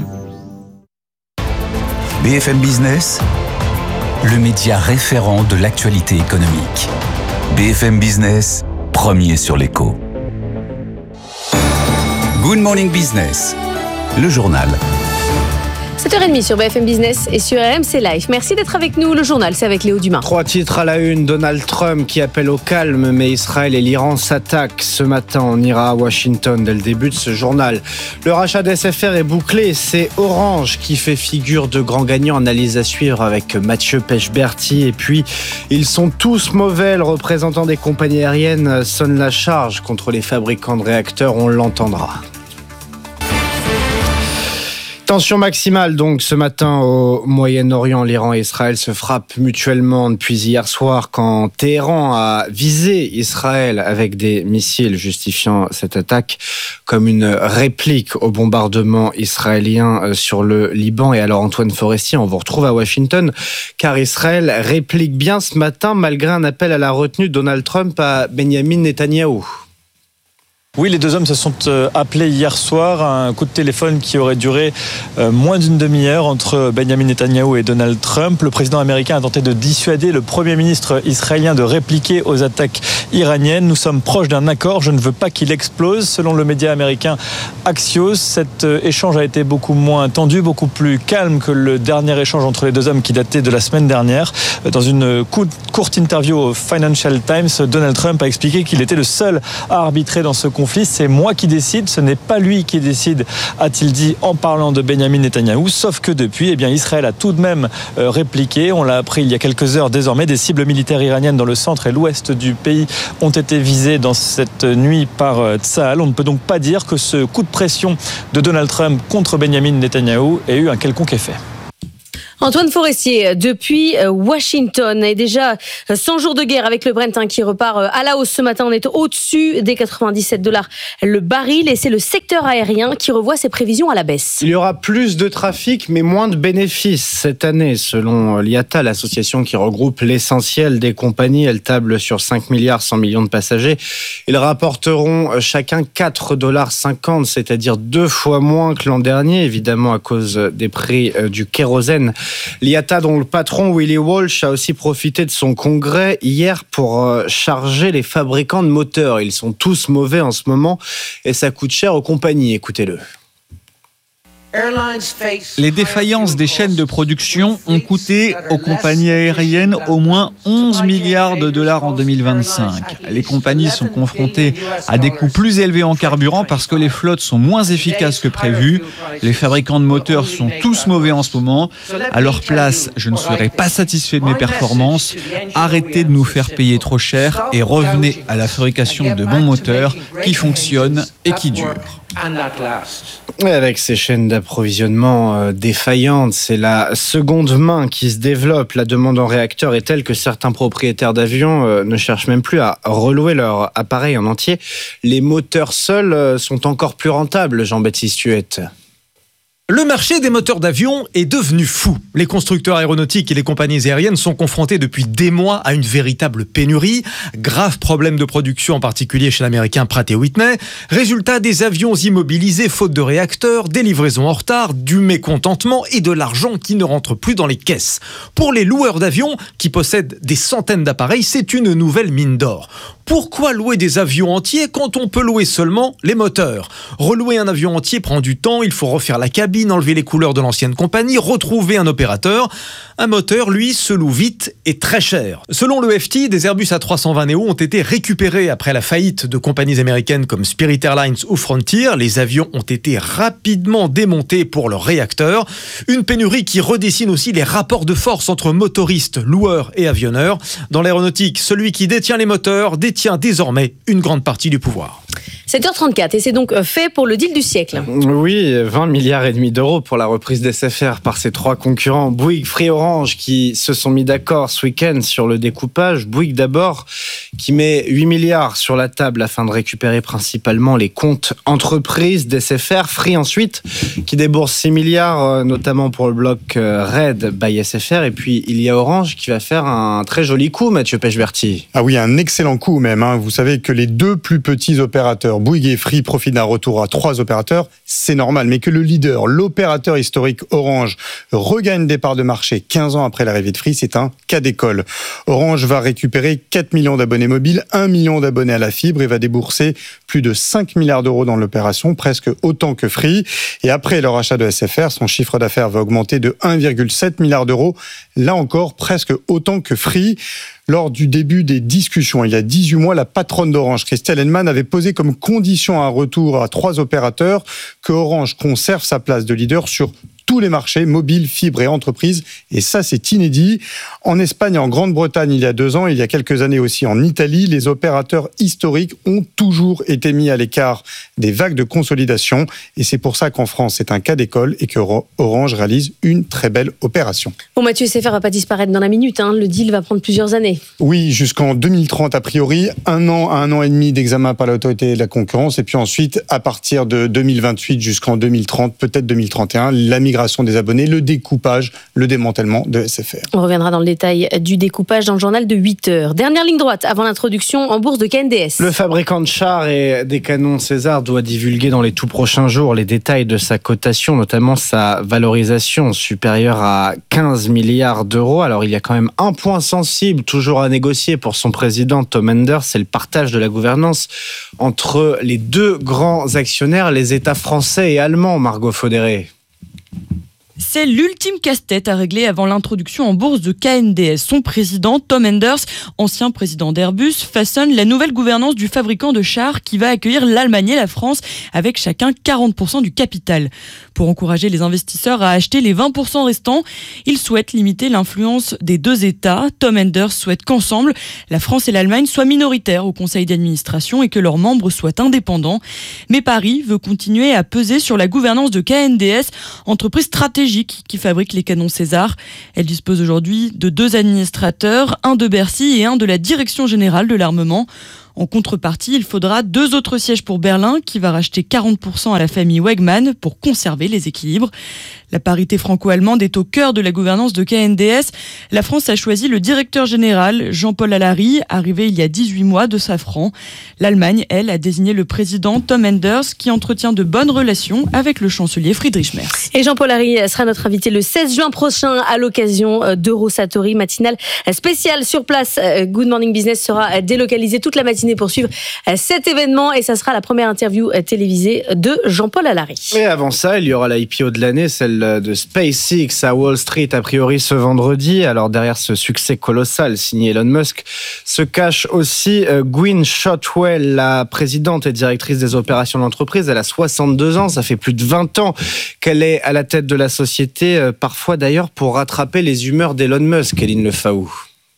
B F M Business, le média référent de l'actualité économique. B F M Business, premier sur l'écho. Good Morning Business, le journal. sept heures trente sur B F M Business et sur R M C Live. Merci d'être avec nous. Le journal, c'est avec Léo Dumas. Trois titres à la une. Donald Trump qui appelle au calme, mais Israël et l'Iran s'attaquent. Ce matin, on ira à Washington dès le début de ce journal. Le rachat d'S F R est bouclé. C'est Orange qui fait figure de grand gagnant. Analyse à suivre avec Mathieu Pechberti. Et puis, ils sont tous mauvais. Le représentant des compagnies aériennes sonne la charge contre les fabricants de réacteurs. On l'entendra. Tension maximale donc ce matin au Moyen-Orient. L'Iran et Israël se frappent mutuellement depuis hier soir quand Téhéran a visé Israël avec des missiles, justifiant cette attaque comme une réplique au bombardement israélien sur le Liban. Et alors Antoine Forestier, on vous retrouve à Washington car Israël réplique bien ce matin malgré un appel à la retenue de Donald Trump à Benjamin Netanyahou. Oui, les deux hommes se sont appelés hier soir à un coup de téléphone qui aurait duré moins d'une demi-heure entre Benjamin Netanyahou et Donald Trump. Le président américain a tenté de dissuader le Premier ministre israélien de répliquer aux attaques iraniennes. Nous sommes proches d'un accord, je ne veux pas qu'il explose. Selon le média américain Axios, cet échange a été beaucoup moins tendu, beaucoup plus calme que le dernier échange entre les deux hommes qui datait de la semaine dernière. Dans une courte interview au Financial Times, Donald Trump a expliqué qu'il était le seul à arbitrer dans ce conflit conflit, c'est moi qui décide, ce n'est pas lui qui décide, a-t-il dit en parlant de Benyamin Netanyahou. Sauf que depuis, eh bien, Israël a tout de même euh, répliqué. On l'a appris il y a quelques heures désormais. Des cibles militaires iraniennes dans le centre et l'ouest du pays ont été visées dans cette nuit par euh, Tsahal. On ne peut donc pas dire que ce coup de pression de Donald Trump contre Benyamin Netanyahou ait eu un quelconque effet. Antoine Forestier, depuis Washington, et déjà cent jours de guerre avec le Brent hein, qui repart à la hausse ce matin. On est au-dessus des quatre-vingt-dix-sept dollars le baril et c'est le secteur aérien qui revoit ses prévisions à la baisse. Il y aura plus de trafic mais moins de bénéfices cette année. Selon l'I A T A, l'association qui regroupe l'essentiel des compagnies, elle table sur cinq milliards cent millions de passagers. Ils rapporteront chacun quatre dollars cinquante, c'est-à-dire deux fois moins que l'an dernier, évidemment à cause des prix du kérosène. L'I A T A, dont le patron Willie Walsh a aussi profité de son congrès hier pour charger les fabricants de moteurs. Ils sont tous mauvais en ce moment et ça coûte cher aux compagnies. Écoutez-le. Les défaillances des chaînes de production ont coûté aux compagnies aériennes au moins onze milliards de dollars en deux mille vingt-cinq. Les compagnies sont confrontées à des coûts plus élevés en carburant parce que les flottes sont moins efficaces que prévu. Les fabricants de moteurs sont tous mauvais en ce moment. À leur place, je ne serai pas satisfait de mes performances. Arrêtez de nous faire payer trop cher et revenez à la fabrication de bons moteurs qui fonctionnent et qui durent. Avec ces chaînes d'approvisionnement euh, défaillantes, c'est la seconde main qui se développe. La demande en réacteurs est telle que certains propriétaires d'avions euh, ne cherchent même plus à relouer leur appareil en entier. Les moteurs seuls euh, sont encore plus rentables, Jean-Baptiste Huette. Le marché des moteurs d'avion est devenu fou. Les constructeurs aéronautiques et les compagnies aériennes sont confrontés depuis des mois à une véritable pénurie. Grave problème de production, en particulier chez l'américain Pratt et Whitney. Résultat, des avions immobilisés faute de réacteurs, des livraisons en retard, du mécontentement et de l'argent qui ne rentre plus dans les caisses. Pour les loueurs d'avions, qui possèdent des centaines d'appareils, c'est une nouvelle mine d'or. Pourquoi louer des avions entiers quand on peut louer seulement les moteurs ? Relouer un avion entier prend du temps, il faut refaire la cabine, enlever les couleurs de l'ancienne compagnie, retrouver un opérateur. Un moteur, lui, se loue vite et très cher. Selon le F T, des Airbus A trois cent vingt Neo ont été récupérés après la faillite de compagnies américaines comme Spirit Airlines ou Frontier. Les avions ont été rapidement démontés pour leurs réacteurs. Une pénurie qui redessine aussi les rapports de force entre motoristes, loueurs et avionneurs. Dans l'aéronautique, celui qui détient les moteurs détient désormais une grande partie du pouvoir. sept heures trente-quatre et c'est donc fait pour le deal du siècle. Oui, vingt milliards et demi d'euros pour la reprise d'S F R par ses trois concurrents Bouygues, Free, Orange qui se sont mis d'accord ce week-end sur le découpage. Bouygues d'abord qui met huit milliards sur la table afin de récupérer principalement les comptes entreprises d'S F R. Free ensuite qui débourse six milliards notamment pour le bloc Red by S F R. Et puis il y a Orange qui va faire un très joli coup, Mathieu Pechberti. Ah oui, un excellent coup même. Hein. Vous savez que les deux plus petits opérateurs, Bouygues et Free, profitent d'un retour à trois opérateurs, c'est normal. Mais que le leader, l'opérateur historique Orange, regagne des parts de marché quinze ans après l'arrivée de Free, c'est un cas d'école. Orange va récupérer quatre millions d'abonnés mobiles, un million d'abonnés à la fibre et va débourser plus de cinq milliards d'euros dans l'opération, presque autant que Free. Et après leur achat de S F R, son chiffre d'affaires va augmenter de un virgule sept milliard d'euros, là encore presque autant que Free. Lors du début des discussions, il y a dix-huit mois, la patronne d'Orange, Christelle Hennemann, avait posé comme condition à un retour à trois opérateurs que Orange conserve sa place de leader sur tous les marchés, mobiles, fibres et entreprises. Et ça, c'est inédit. En Espagne et en Grande-Bretagne, il y a deux ans, et il y a quelques années aussi en Italie, les opérateurs historiques ont toujours été mis à l'écart des vagues de consolidation. Et c'est pour ça qu'en France, c'est un cas d'école et que Orange réalise une très belle opération. Bon, Mathieu, S F R va pas disparaître dans la minute. Hein. Le deal va prendre plusieurs années. Oui, jusqu'en deux mille trente a priori, un an à un an et demi d'examen par l'autorité de la concurrence. Et puis ensuite, à partir de deux mille vingt-huit jusqu'en deux mille trente, peut-être deux mille trente et un, la migration des abonnés, le découpage, le démantèlement de S F R. On reviendra dans le détail du découpage dans le journal de huit heures. Dernière ligne droite avant l'introduction en bourse de K N D S. Le fabricant de chars et des canons César doit divulguer dans les tout prochains jours les détails de sa cotation, notamment sa valorisation supérieure à quinze milliards d'euros. Alors il y a quand même un point sensible toujours à négocier pour son président Tom Enders, c'est le partage de la gouvernance entre les deux grands actionnaires, les États français et allemands, Margot Faudéré. C'est l'ultime casse-tête à régler avant l'introduction en bourse de K N D S. Son président, Tom Enders, ancien président d'Airbus, façonne la nouvelle gouvernance du fabricant de chars qui va accueillir l'Allemagne et la France avec chacun quarante pour cent du capital. Pour encourager les investisseurs à acheter les vingt pour cent restants, il souhaite limiter l'influence des deux États. Tom Enders souhaite qu'ensemble, la France et l'Allemagne soient minoritaires au conseil d'administration et que leurs membres soient indépendants. Mais Paris veut continuer à peser sur la gouvernance de K N D S, entreprise stratégique qui fabrique les canons César. Elle dispose aujourd'hui de deux administrateurs, un de Bercy et un de la Direction Générale de l'Armement. En contrepartie, il faudra deux autres sièges pour Berlin, qui va racheter quarante pour cent à la famille Wegmann pour conserver les équilibres. La parité franco-allemande est au cœur de la gouvernance de K N D S. La France a choisi le directeur général, Jean-Paul Allary, arrivé il y a dix-huit mois de Safran. L'Allemagne, elle, a désigné le président Tom Enders, qui entretient de bonnes relations avec le chancelier Friedrich Merz. Et Jean-Paul Allary sera notre invité le seize juin prochain à l'occasion d'Eurosatori, matinale spéciale sur place. Good Morning Business sera délocalisé toute la matinée pour suivre cet événement et ça sera la première interview télévisée de Jean-Paul Allary. Et avant ça, il y aura la I P O de l'année, celle de SpaceX à Wall Street, a priori ce vendredi. Alors derrière ce succès colossal signé Elon Musk se cache aussi Gwynne Shotwell, la présidente et directrice des opérations de l'entreprise. Elle a soixante-deux ans, ça fait plus de vingt ans qu'elle est à la tête de la société, parfois d'ailleurs pour rattraper les humeurs d'Elon Musk, Eline Lefaou.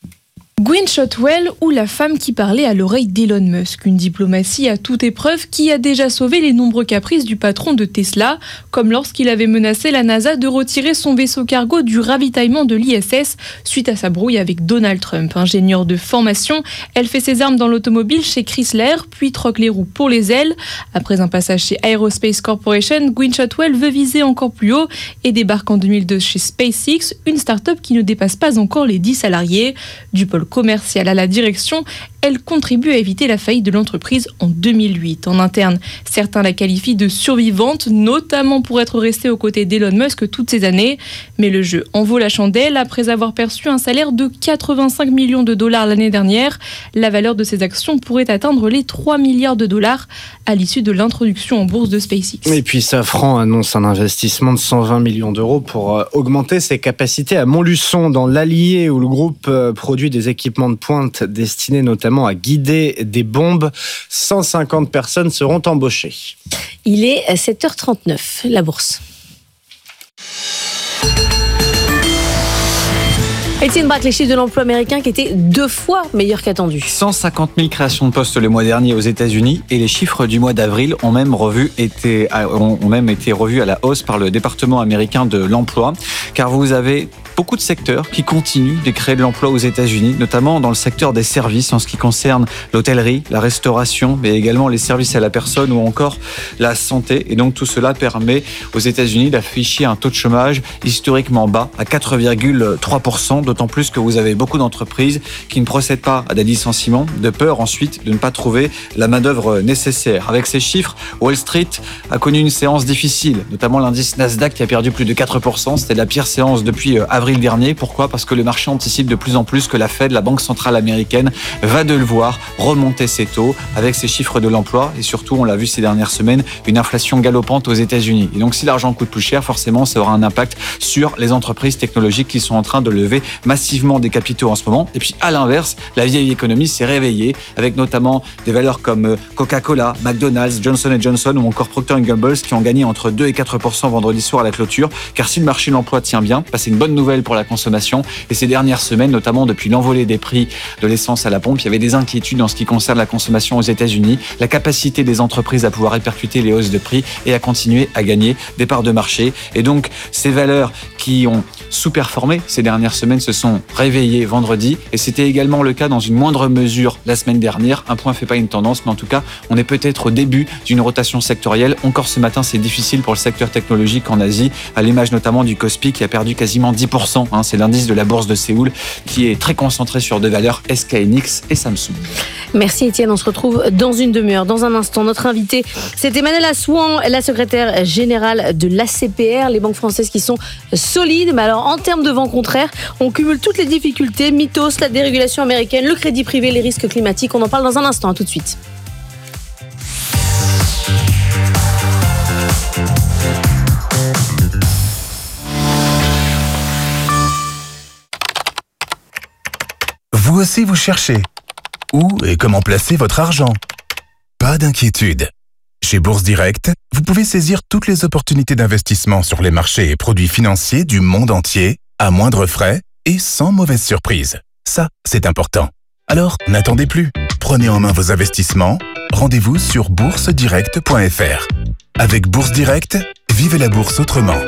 Gwynne Shotwell, ou la femme qui parlait à l'oreille d'Elon Musk, une diplomatie à toute épreuve qui a déjà sauvé les nombreux caprices du patron de Tesla, comme lorsqu'il avait menacé la NASA de retirer son vaisseau cargo du ravitaillement de l'I S S suite à sa brouille avec Donald Trump. Ingénieure de formation, elle fait ses armes dans l'automobile chez Chrysler, puis troque les roues pour les ailes. Après un passage chez Aerospace Corporation, Gwynne Shotwell veut viser encore plus haut et débarque en deux mille deux chez SpaceX, une start-up qui ne dépasse pas encore les dix salariés. Du pôle commerciale à la direction, elle contribue à éviter la faillite de l'entreprise en deux mille huit. En interne, certains la qualifient de survivante, notamment pour être restée aux côtés d'Elon Musk toutes ces années. Mais le jeu en vaut la chandelle. Après avoir perçu un salaire de quatre-vingt-cinq millions de dollars l'année dernière, la valeur de ses actions pourrait atteindre les trois milliards de dollars à l'issue de l'introduction en bourse de SpaceX. Et puis Safran annonce un investissement de cent vingt millions d'euros pour augmenter ses capacités à Montluçon, dans l'Allier, où le groupe produit des équipements de pointe destinés notamment à guider des bombes. cent cinquante personnes seront embauchées. Il est à sept heures trente-neuf, la bourse. Étienne Braque, les chiffres de l'emploi américain qui étaient deux fois meilleurs qu'attendus. cent cinquante mille créations de postes le mois dernier aux États-Unis et les chiffres du mois d'avril ont même, revu été, ont même été revus à la hausse par le département américain de l'emploi, car vous avez beaucoup de secteurs qui continuent de créer de l'emploi aux États-Unis, notamment dans le secteur des services en ce qui concerne l'hôtellerie, la restauration, mais également les services à la personne ou encore la santé. Et donc tout cela permet aux États-Unis d'afficher un taux de chômage historiquement bas à quatre virgule trois pour cent, d'autant plus que vous avez beaucoup d'entreprises qui ne procèdent pas à des licenciements, de peur ensuite de ne pas trouver la main-d'œuvre nécessaire. Avec ces chiffres, Wall Street a connu une séance difficile, notamment l'indice Nasdaq qui a perdu plus de quatre pour cent. C'était la pire séance depuis avril dernier. Pourquoi ? Parce que le marché anticipe de plus en plus que la Fed, la Banque centrale américaine, va de le voir remonter ses taux avec ses chiffres de l'emploi et surtout, on l'a vu ces dernières semaines, une inflation galopante aux États-Unis. Et donc, si l'argent coûte plus cher, forcément, ça aura un impact sur les entreprises technologiques qui sont en train de lever massivement des capitaux en ce moment. Et puis, à l'inverse, la vieille économie s'est réveillée avec notamment des valeurs comme Coca-Cola, McDonald's, Johnson and Johnson ou encore Procter and Gamble qui ont gagné entre deux et quatre pour cent vendredi soir à la clôture. Car si le marché de l'emploi tient bien, bah, c'est une bonne nouvelle pour la consommation. Et ces dernières semaines, notamment depuis l'envolée des prix de l'essence à la pompe, il y avait des inquiétudes en ce qui concerne la consommation aux États-Unis, la capacité des entreprises à pouvoir répercuter les hausses de prix et à continuer à gagner des parts de marché. Et donc, ces valeurs qui ont sous-performé ces dernières semaines se sont réveillées vendredi. Et c'était également le cas dans une moindre mesure la semaine dernière. Un point ne fait pas une tendance, mais en tout cas, on est peut-être au début d'une rotation sectorielle. Encore ce matin, c'est difficile pour le secteur technologique en Asie, à l'image notamment du Kospi qui a perdu quasiment dix pour cent. Hein, c'est l'indice de la bourse de Séoul qui est très concentré sur deux valeurs, S K N X et Samsung. Merci Étienne, on se retrouve dans une demi-heure. Dans un instant, notre invité, c'est Emmanuelle Assouan, la secrétaire générale de l'A C P R, les banques françaises qui sont solides. Mais alors, en termes de vent contraire, on cumule toutes les difficultés, mythos, la dérégulation américaine, le crédit privé, les risques climatiques. On en parle dans un instant, à tout de suite. Vous aussi, vous cherchez où et comment placer votre argent. Pas d'inquiétude. Chez Bourse Direct, vous pouvez saisir toutes les opportunités d'investissement sur les marchés et produits financiers du monde entier, à moindre frais et sans mauvaise surprise. Ça, c'est important. Alors, n'attendez plus. Prenez en main vos investissements. Rendez-vous sur bourse direct point f r. Avec Bourse Direct, vivez la bourse autrement.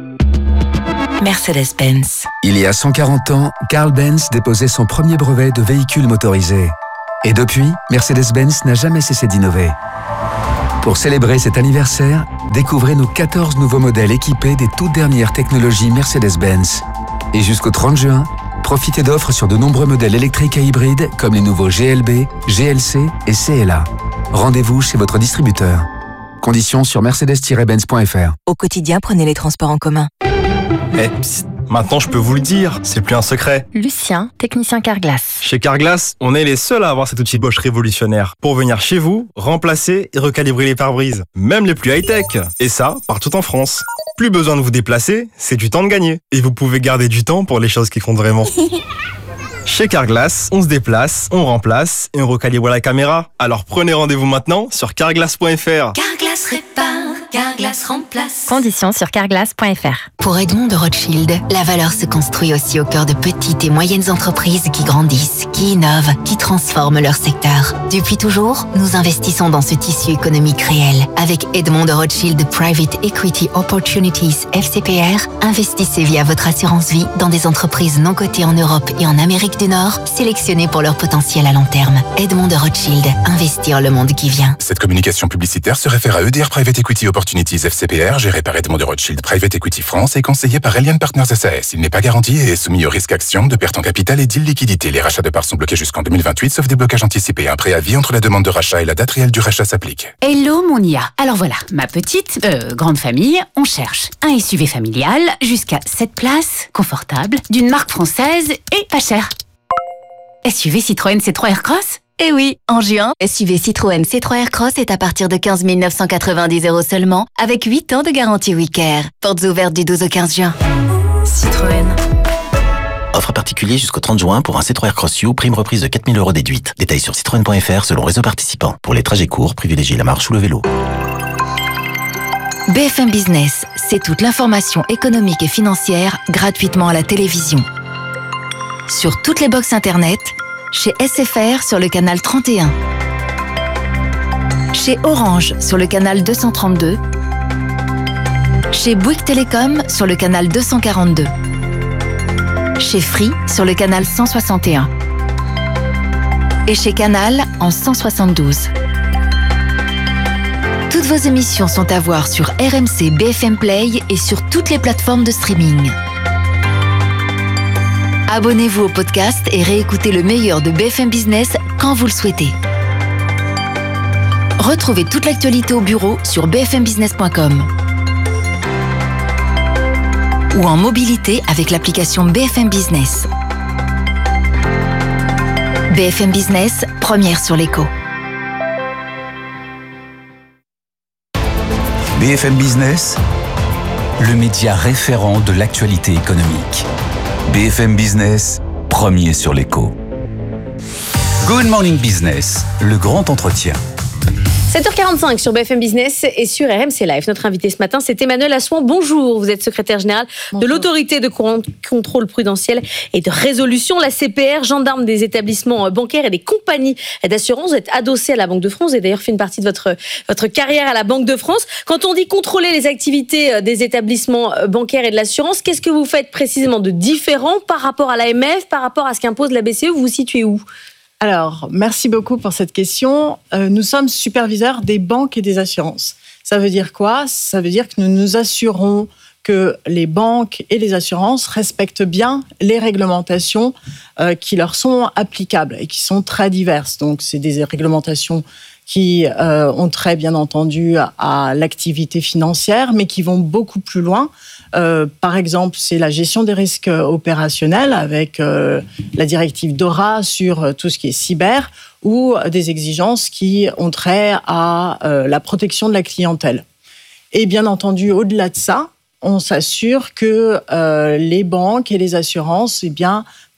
Mercedes-Benz. Il y a cent quarante ans, Carl Benz déposait son premier brevet de véhicule motorisé. Et depuis, Mercedes-Benz n'a jamais cessé d'innover. Pour célébrer cet anniversaire, découvrez nos quatorze nouveaux modèles équipés des toutes dernières technologies Mercedes-Benz. Et jusqu'au trente juin, profitez d'offres sur de nombreux modèles électriques et hybrides comme les nouveaux G L B, G L C et C L A. Rendez-vous chez votre distributeur. Conditions sur mercedes tiret benz point f r. Au quotidien, prenez les transports en commun. Eh, psst, maintenant je peux vous le dire, c'est plus un secret. Lucien, technicien Carglass. Chez Carglass, on est les seuls à avoir cet outil Bosch révolutionnaire pour venir chez vous, remplacer et recalibrer les pare-brises, même les plus high-tech. Et ça, partout en France. Plus besoin de vous déplacer, c'est du temps de gagner. Et vous pouvez garder du temps pour les choses qui comptent vraiment. Chez Carglass, on se déplace, on remplace et on recalibre la caméra. Alors prenez rendez-vous maintenant sur carglass point f r. Carglass répare, Carglass remplace. Conditions sur carglass point f r. Pour Edmond de Rothschild, la valeur se construit aussi au cœur de petites et moyennes entreprises qui grandissent, qui innovent, qui transforment leur secteur. Depuis toujours, nous investissons dans ce tissu économique réel. Avec Edmond de Rothschild Private Equity Opportunities F C P R, investissez via votre assurance vie dans des entreprises non cotées en Europe et en Amérique du Nord, sélectionnées pour leur potentiel à long terme. Edmond de Rothschild, investir le monde qui vient. Cette communication publicitaire se réfère à E D R Private Equity Opportunities F C P R, géré par Edmond de Rothschild Private Equity France et conseillé par Elian Partners S A S. Il n'est pas garanti et est soumis au risque action de perte en capital et d'illiquidité. Les rachats de parts sont bloqués jusqu'en deux mille vingt-huit, sauf déblocage anticipé. Un préavis entre la demande de rachat et la date réelle du rachat s'applique. Hello mon I A. Alors voilà, ma petite, euh, grande famille, on cherche un S U V familial jusqu'à sept places, confortable, d'une marque française et pas cher. S U V Citroën C trois Aircross ? Eh oui, en juin, S U V Citroën C trois Aircross est à partir de quinze mille neuf cent quatre-vingt-dix euros seulement, avec huit ans de garantie WeCare. Portes ouvertes du douze au quinze juin. Citroën. Offre particulier jusqu'au trente juin pour un C trois Aircross U, prime reprise de quatre mille euros déduite. Détails sur citroën point f r selon réseau participant. Pour les trajets courts, privilégiez la marche ou le vélo. B F M Business, c'est toute l'information économique et financière gratuitement à la télévision. Sur toutes les box internet, chez S F R sur le canal trente et un, chez Orange sur le canal deux cent trente-deux, chez Bouygues Télécom sur le canal deux cent quarante-deux, chez Free sur le canal cent soixante et un et chez Canal en cent soixante-douze. Toutes vos émissions sont à voir sur R M C B F M Play et sur toutes les plateformes de streaming. Abonnez-vous au podcast et réécoutez le meilleur de B F M Business quand vous le souhaitez. Retrouvez toute l'actualité au bureau sur b f m business point com ou en mobilité avec l'application B F M Business. B F M Business, première sur l'écho. B F M Business, le média référent de l'actualité économique. B F M Business, premier sur l'écho. Good Morning Business, le grand entretien. sept heures quarante-cinq sur B F M Business et sur R M C Live. Notre invité ce matin, c'est Emmanuel Assouan. Bonjour, vous êtes secrétaire général Bonjour. de l'autorité de contrôle prudentiel et de résolution, la C P R, gendarme des établissements bancaires et des compagnies d'assurance. Vous êtes adossé à la Banque de France. Vous avez d'ailleurs fait une partie de votre, votre carrière à la Banque de France. Quand on dit contrôler les activités des établissements bancaires et de l'assurance, qu'est-ce que vous faites précisément de différent par rapport à l'A M F, par rapport à ce qu'impose la B C E? Vous vous situez où? Alors, merci beaucoup pour cette question. Euh, nous sommes superviseurs des banques et des assurances. Ça veut dire quoi? Ça veut dire que nous nous assurons que les banques et les assurances respectent bien les réglementations euh, qui leur sont applicables et qui sont très diverses. Donc, c'est des réglementations qui euh, ont trait, bien entendu, à, à l'activité financière, mais qui vont beaucoup plus loin. Euh, par exemple, c'est la gestion des risques opérationnels avec euh, la directive DORA sur euh, tout ce qui est cyber ou euh, des exigences qui ont trait à euh, la protection de la clientèle. Et bien entendu, au-delà de ça, on s'assure que euh, les banques et les assurances eh bien,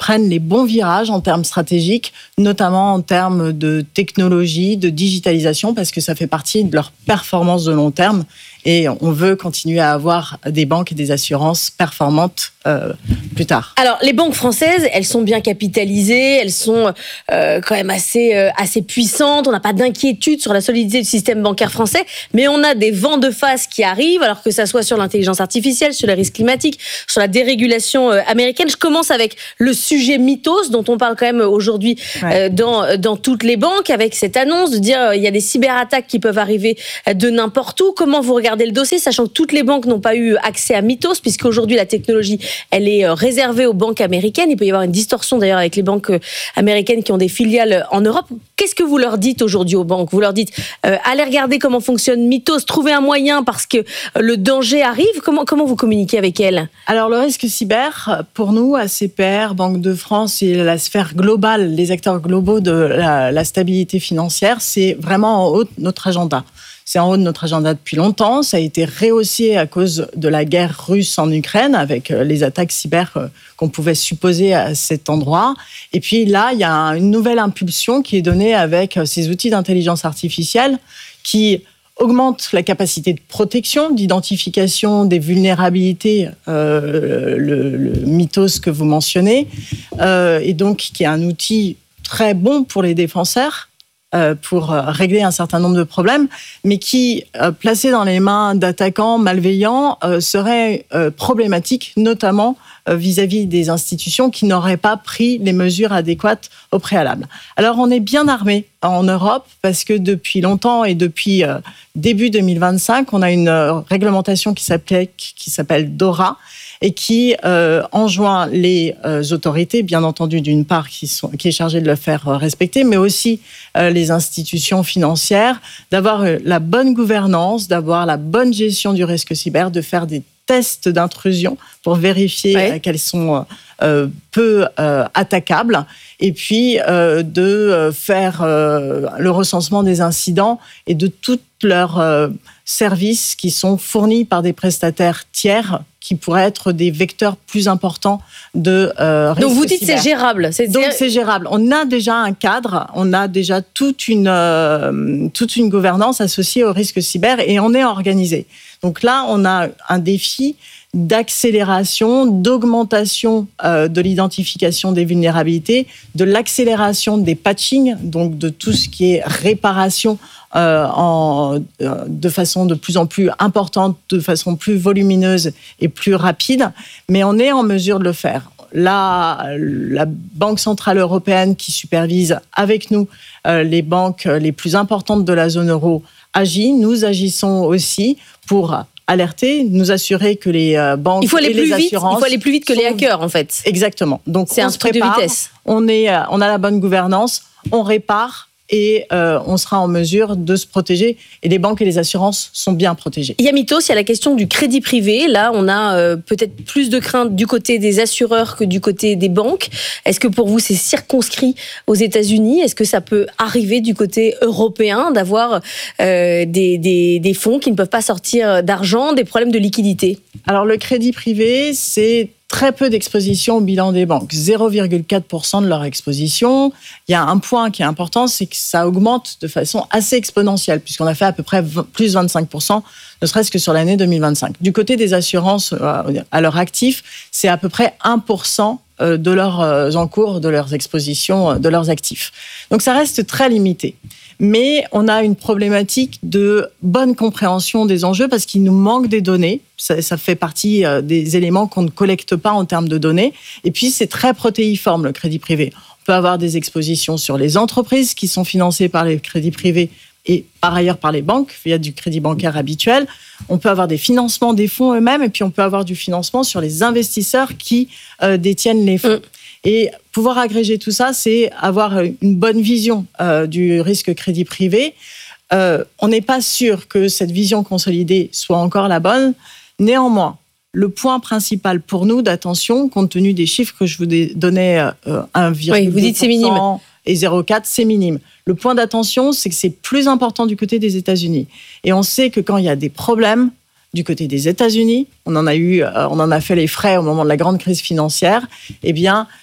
prennent les bons virages en termes stratégiques, notamment en termes de technologie, de digitalisation, parce que ça fait partie de leur performance de long terme. Et on veut continuer à avoir des banques et des assurances performantes euh, plus tard. Alors, les banques françaises, elles sont bien capitalisées, elles sont euh, quand même assez, euh, assez puissantes. On n'a pas d'inquiétude sur la solidité du système bancaire français, mais on a des vents de face qui arrivent, alors que ça soit sur l'intelligence artificielle, sur les risques climatiques, sur la dérégulation euh, américaine. Je commence avec le sujet mythos, dont on parle quand même aujourd'hui ouais. euh, dans, dans toutes les banques, avec cette annonce de dire euh, il y a des cyberattaques qui peuvent arriver de n'importe où. Comment vous regardez le dossier, sachant que toutes les banques n'ont pas eu accès à Mythos, puisqu'aujourd'hui la technologie, elle est réservée aux banques américaines. Il peut y avoir une distorsion d'ailleurs avec les banques américaines qui ont des filiales en Europe. Qu'est-ce que vous leur dites aujourd'hui aux banques ? Vous leur dites euh, allez regarder comment fonctionne Mythos, trouvez un moyen parce que le danger arrive. Comment, comment vous communiquez avec elles ? Alors le risque cyber, pour nous, A C P R, Banque de France et la sphère globale, les acteurs globaux de la, la stabilité financière, c'est vraiment en haut de notre agenda. C'est en haut de notre agenda depuis longtemps. Ça a été rehaussé à cause de la guerre russe en Ukraine, avec les attaques cyber qu'on pouvait supposer à cet endroit. Et puis là, il y a une nouvelle impulsion qui est donnée avec ces outils d'intelligence artificielle qui augmentent la capacité de protection, d'identification des vulnérabilités, euh, le, le Mythos que vous mentionnez, euh, et donc qui est un outil très bon pour les défenseurs, pour régler un certain nombre de problèmes, mais qui, placé dans les mains d'attaquants malveillants, serait problématique, notamment vis-à-vis des institutions qui n'auraient pas pris les mesures adéquates au préalable. Alors, on est bien armé en Europe, parce que depuis longtemps et depuis début deux mille vingt-cinq, on a une réglementation qui s'applique, qui s'appelle DORA, et qui euh, enjoint les euh, autorités, bien entendu, d'une part, qui, sont, qui est chargée de le faire respecter, mais aussi euh, les institutions financières, d'avoir la bonne gouvernance, d'avoir la bonne gestion du risque cyber, de faire des tests d'intrusion pour vérifier ouais. qu'elles sont euh, peu euh, attaquables, et puis euh, de faire euh, le recensement des incidents et de toutes leurs euh, services qui sont fournis par des prestataires tiers qui pourraient être des vecteurs plus importants de euh, risque. Donc vous dites cyber. C'est gérable. C'est Donc c'est gérable. On a déjà un cadre, on a déjà toute une, euh, toute une gouvernance associée au risque cyber et on est organisé. Donc là, on a un défi d'accélération, d'augmentation euh, de l'identification des vulnérabilités, de l'accélération des patching, donc de tout ce qui est réparation euh, en, euh, de façon de plus en plus importante, de façon plus volumineuse et plus rapide, mais on est en mesure de le faire. Là, la Banque centrale européenne qui supervise avec nous euh, les banques les plus importantes de la zone euro agit. Nous agissons aussi pour alerter, nous assurer que les banques il faut aller et plus les vite, assurances... Il faut aller plus vite que les hackers, en fait. Exactement. Donc, c'est on un se truc prépare, de vitesse. On, est, on a la bonne gouvernance, on répare et euh, on sera en mesure de se protéger. Et les banques et les assurances sont bien protégées. Il y a Mythos, il y a la question du crédit privé. Là, on a euh, peut-être plus de crainte du côté des assureurs que du côté des banques. Est-ce que pour vous, c'est circonscrit aux États-Unis ? Est-ce que ça peut arriver du côté européen d'avoir euh, des, des, des fonds qui ne peuvent pas sortir d'argent, des problèmes de liquidité ? Alors, le crédit privé, c'est très peu d'exposition au bilan des banques, zéro virgule quatre pour cent de leur exposition. Il y a un point qui est important, c'est que ça augmente de façon assez exponentielle, puisqu'on a fait à peu près plus vingt-cinq pour cent, ne serait-ce que sur l'année deux mille vingt-cinq. Du côté des assurances à leur actif, c'est à peu près un pour cent de leurs encours, de leurs expositions, de leurs actifs. Donc ça reste très limité. Mais on a une problématique de bonne compréhension des enjeux parce qu'il nous manque des données. Ça, ça fait partie des éléments qu'on ne collecte pas en termes de données. Et puis, c'est très protéiforme, le crédit privé. On peut avoir des expositions sur les entreprises qui sont financées par les crédits privés et par ailleurs par les banques, via du crédit bancaire habituel. On peut avoir des financements des fonds eux-mêmes et puis on peut avoir du financement sur les investisseurs qui euh, détiennent les fonds. Mmh. Et pouvoir agréger tout ça, c'est avoir une bonne vision euh, du risque crédit privé. Euh, on n'est pas sûr que cette vision consolidée soit encore la bonne. Néanmoins, le point principal pour nous d'attention, compte tenu des chiffres que je vous donnais, euh, un virgule deux pour cent oui, vous dites c'est minime. Et zéro virgule quatre, c'est minime. Le point d'attention, c'est que c'est plus important du côté des États-Unis. Et on sait que quand il y a des problèmes du côté des États-Unis, on en a eu, on en a fait les frais au moment de la grande crise financière, eh bien,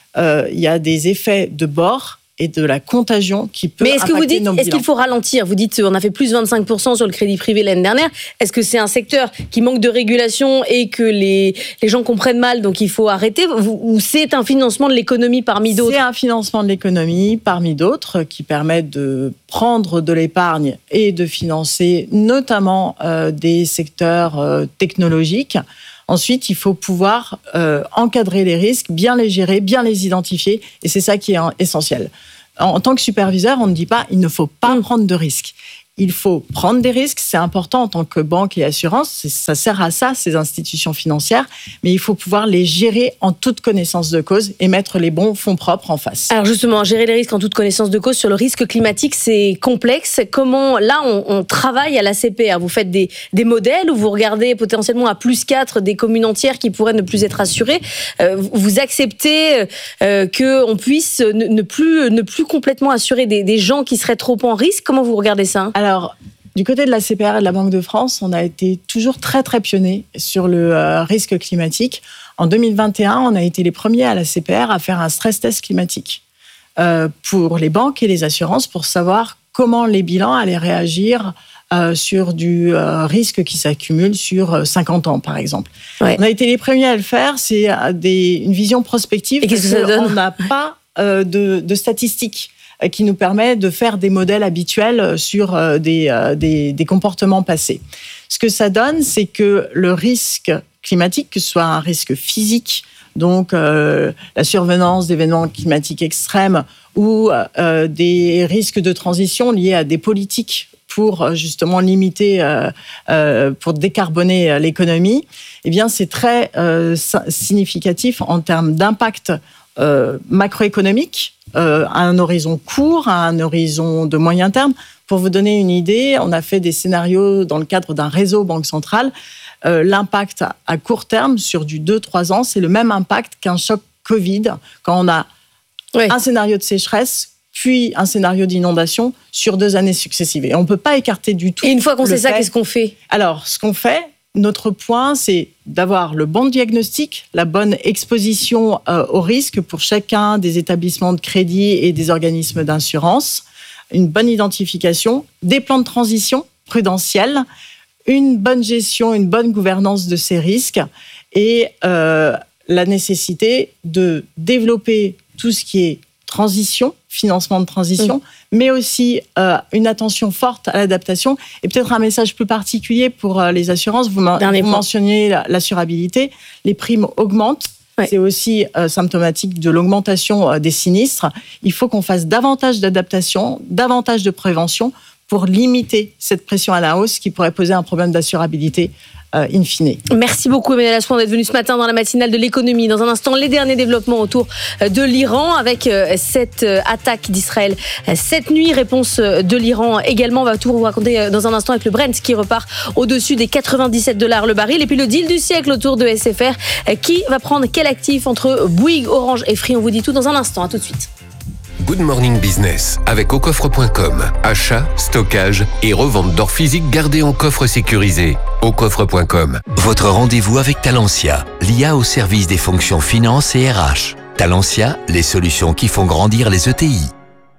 euh, il y a des effets de bord et de la contagion qui peut Mais est-ce que vous dites, est-ce qu'il faut ralentir? Vous dites, on a fait plus vingt-cinq pour cent sur le crédit privé l'année dernière. Est-ce que c'est un secteur qui manque de régulation et que les, les gens comprennent mal, donc il faut arrêter? Ou c'est un financement de l'économie parmi d'autres? C'est un financement de l'économie parmi d'autres qui permettent de prendre de l'épargne et de financer notamment euh, des secteurs euh, technologiques. Ensuite, il faut pouvoir euh, encadrer les risques, bien les gérer, bien les identifier, et c'est ça qui est essentiel. En, en tant que superviseur, on ne dit pas il ne faut pas mmh. prendre de risques. Il faut prendre des risques, c'est important en tant que banque et assurance, ça sert à ça, ces institutions financières, mais il faut pouvoir les gérer en toute connaissance de cause et mettre les bons fonds propres en face. Alors justement, gérer les risques en toute connaissance de cause sur le risque climatique, c'est complexe. Comment, là, on, on travaille à la C P R? Vous faites des, des modèles où vous regardez potentiellement à plus quatre des communes entières qui pourraient ne plus être assurées. Euh, vous acceptez euh, qu'on puisse ne, ne, plus, ne plus complètement assurer des, des gens qui seraient trop en risque? Comment vous regardez ça? Alors, Alors, du côté de la C P R et de la Banque de France, on a été toujours très, très pionniers sur le euh, risque climatique. En deux mille vingt et un, on a été les premiers à la C P R à faire un stress test climatique euh, pour les banques et les assurances pour savoir comment les bilans allaient réagir euh, sur du euh, risque qui s'accumule sur cinquante ans, par exemple. Ouais. On a été les premiers à le faire. C'est des, une vision prospective. Et qu'est-ce que ça donne? On n'a pas euh, de, de statistiques qui nous permet de faire des modèles habituels sur des, des, des comportements passés. Ce que ça donne, c'est que le risque climatique, que ce soit un risque physique, donc euh, la survenance d'événements climatiques extrêmes, ou euh, des risques de transition liés à des politiques pour justement limiter, euh, euh, pour décarboner l'économie, eh bien c'est très euh, significatif en termes d'impact euh, macroéconomique, Euh, à un horizon court, à un horizon de moyen terme. Pour vous donner une idée, on a fait des scénarios dans le cadre d'un réseau Banque Centrale. Euh, l'impact à court terme, sur du deux à trois ans, c'est le même impact qu'un choc Covid, quand on a oui. un scénario de sécheresse, puis un scénario d'inondation sur deux années successives. Et on ne peut pas écarter du tout. Et une fois qu'on sait ça, qu'est-ce qu'on fait? Alors, ce qu'on fait, notre point, c'est d'avoir le bon diagnostic, la bonne exposition euh, au risque pour chacun des établissements de crédit et des organismes d'assurance, une bonne identification, des plans de transition prudentiels, une bonne gestion, une bonne gouvernance de ces risques et euh, la nécessité de développer tout ce qui est transition, financement de transition, mmh. mais aussi euh, une attention forte à l'adaptation et peut-être un message plus particulier pour euh, les assurances. Vous, vous mentionniez l'assurabilité, les primes augmentent. Ouais. C'est aussi euh, symptomatique de l'augmentation euh, des sinistres. Il faut qu'on fasse davantage d'adaptation, davantage de prévention pour limiter cette pression à la hausse qui pourrait poser un problème d'assurabilité Euh, in fine. Merci beaucoup Emmanuel Aspon d'être venu ce matin dans la matinale de l'économie. Dans un instant, les derniers développements autour de l'Iran avec cette attaque d'Israël cette nuit. Réponse de l'Iran également. On va tout vous raconter dans un instant avec le Brent qui repart au-dessus des quatre-vingt-dix-sept dollars le baril. Et puis le deal du siècle autour de S F R. Qui va prendre quel actif entre Bouygues, Orange et Free? On vous dit tout dans un instant. À tout de suite. Good Morning Business avec au coffre point com. Achat, stockage et revente d'or physique gardé en coffre sécurisé. au coffre point com. Votre rendez-vous avec Talentia, l'I A au service des fonctions finance et R H. Talentia, les solutions qui font grandir les E T I.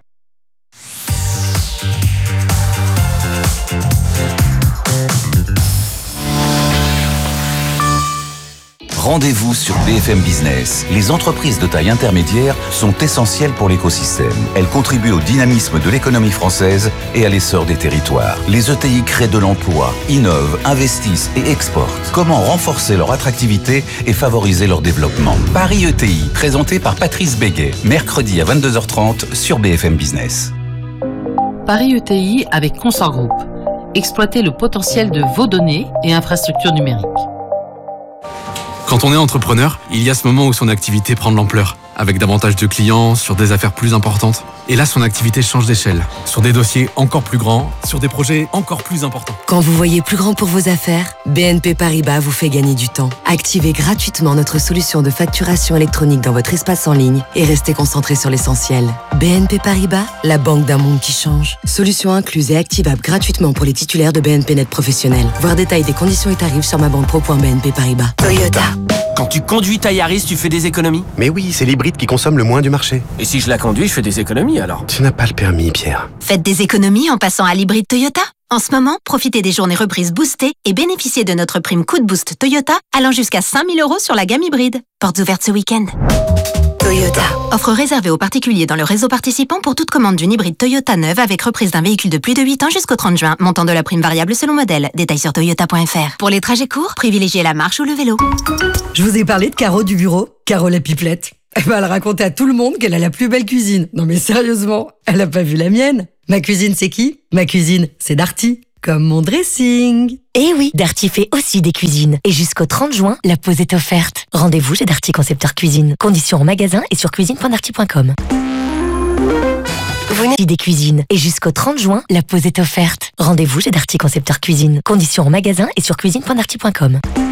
Rendez-vous sur B F M Business. Les entreprises de taille intermédiaire sont essentielles pour l'écosystème. Elles contribuent au dynamisme de l'économie française et à l'essor des territoires. Les E T I créent de l'emploi, innovent, investissent et exportent. Comment renforcer leur attractivité et favoriser leur développement? Paris E T I, présenté par Patrice Béguet, mercredi à vingt-deux heures trente sur B F M Business. Paris E T I avec Consort Group. Exploitez le potentiel de vos données et infrastructures numériques. Quand on est entrepreneur, il y a ce moment où son activité prend de l'ampleur, avec davantage de clients, sur des affaires plus importantes. Et là, son activité change d'échelle, sur des dossiers encore plus grands, sur des projets encore plus importants. Quand vous voyez plus grand pour vos affaires, B N P Paribas vous fait gagner du temps. Activez gratuitement notre solution de facturation électronique dans votre espace en ligne et restez concentré sur l'essentiel. B N P Paribas, la banque d'un monde qui change. Solution incluse et activable gratuitement pour les titulaires de B N P Net professionnels. Voir détail des conditions et tarifs sur ma banque pro point b n p paribas. Toyota. Quand tu conduis ta Yaris, tu fais des économies? Mais oui, c'est l'hybride qui consomme le moins du marché. Et si je la conduis, je fais des économies alors? Tu n'as pas le permis, Pierre. Faites des économies en passant à l'hybride Toyota. En ce moment, profitez des journées reprises boostées et bénéficiez de notre prime Coup de Boost Toyota allant jusqu'à cinq mille euros sur la gamme hybride. Portes ouvertes ce week-end. Toyota. Offre réservée aux particuliers dans le réseau participant pour toute commande d'une hybride Toyota neuve avec reprise d'un véhicule de plus de huit ans jusqu'au trente juin. Montant de la prime variable selon modèle. Détails sur toyota point f r. Pour les trajets courts, privilégiez la marche ou le vélo. Je vous ai parlé de Caro du bureau, Caro la pipelette. Eh ben, elle racontait à tout le monde qu'elle a la plus belle cuisine. Non mais sérieusement, elle a pas vu la mienne. Ma cuisine, c'est qui? Ma cuisine, c'est Darty. Comme mon dressing. Eh oui, Darty fait aussi des cuisines. Et jusqu'au trente juin, la pause est offerte. Rendez-vous chez Darty Concepteur Cuisine. Conditions en magasin et sur cuisine point darty point com. Vous n'avez des cuisines. Et jusqu'au trente juin, la pause est offerte. Rendez-vous chez Darty Concepteur Cuisine. Conditions en magasin et sur cuisine point darty point com.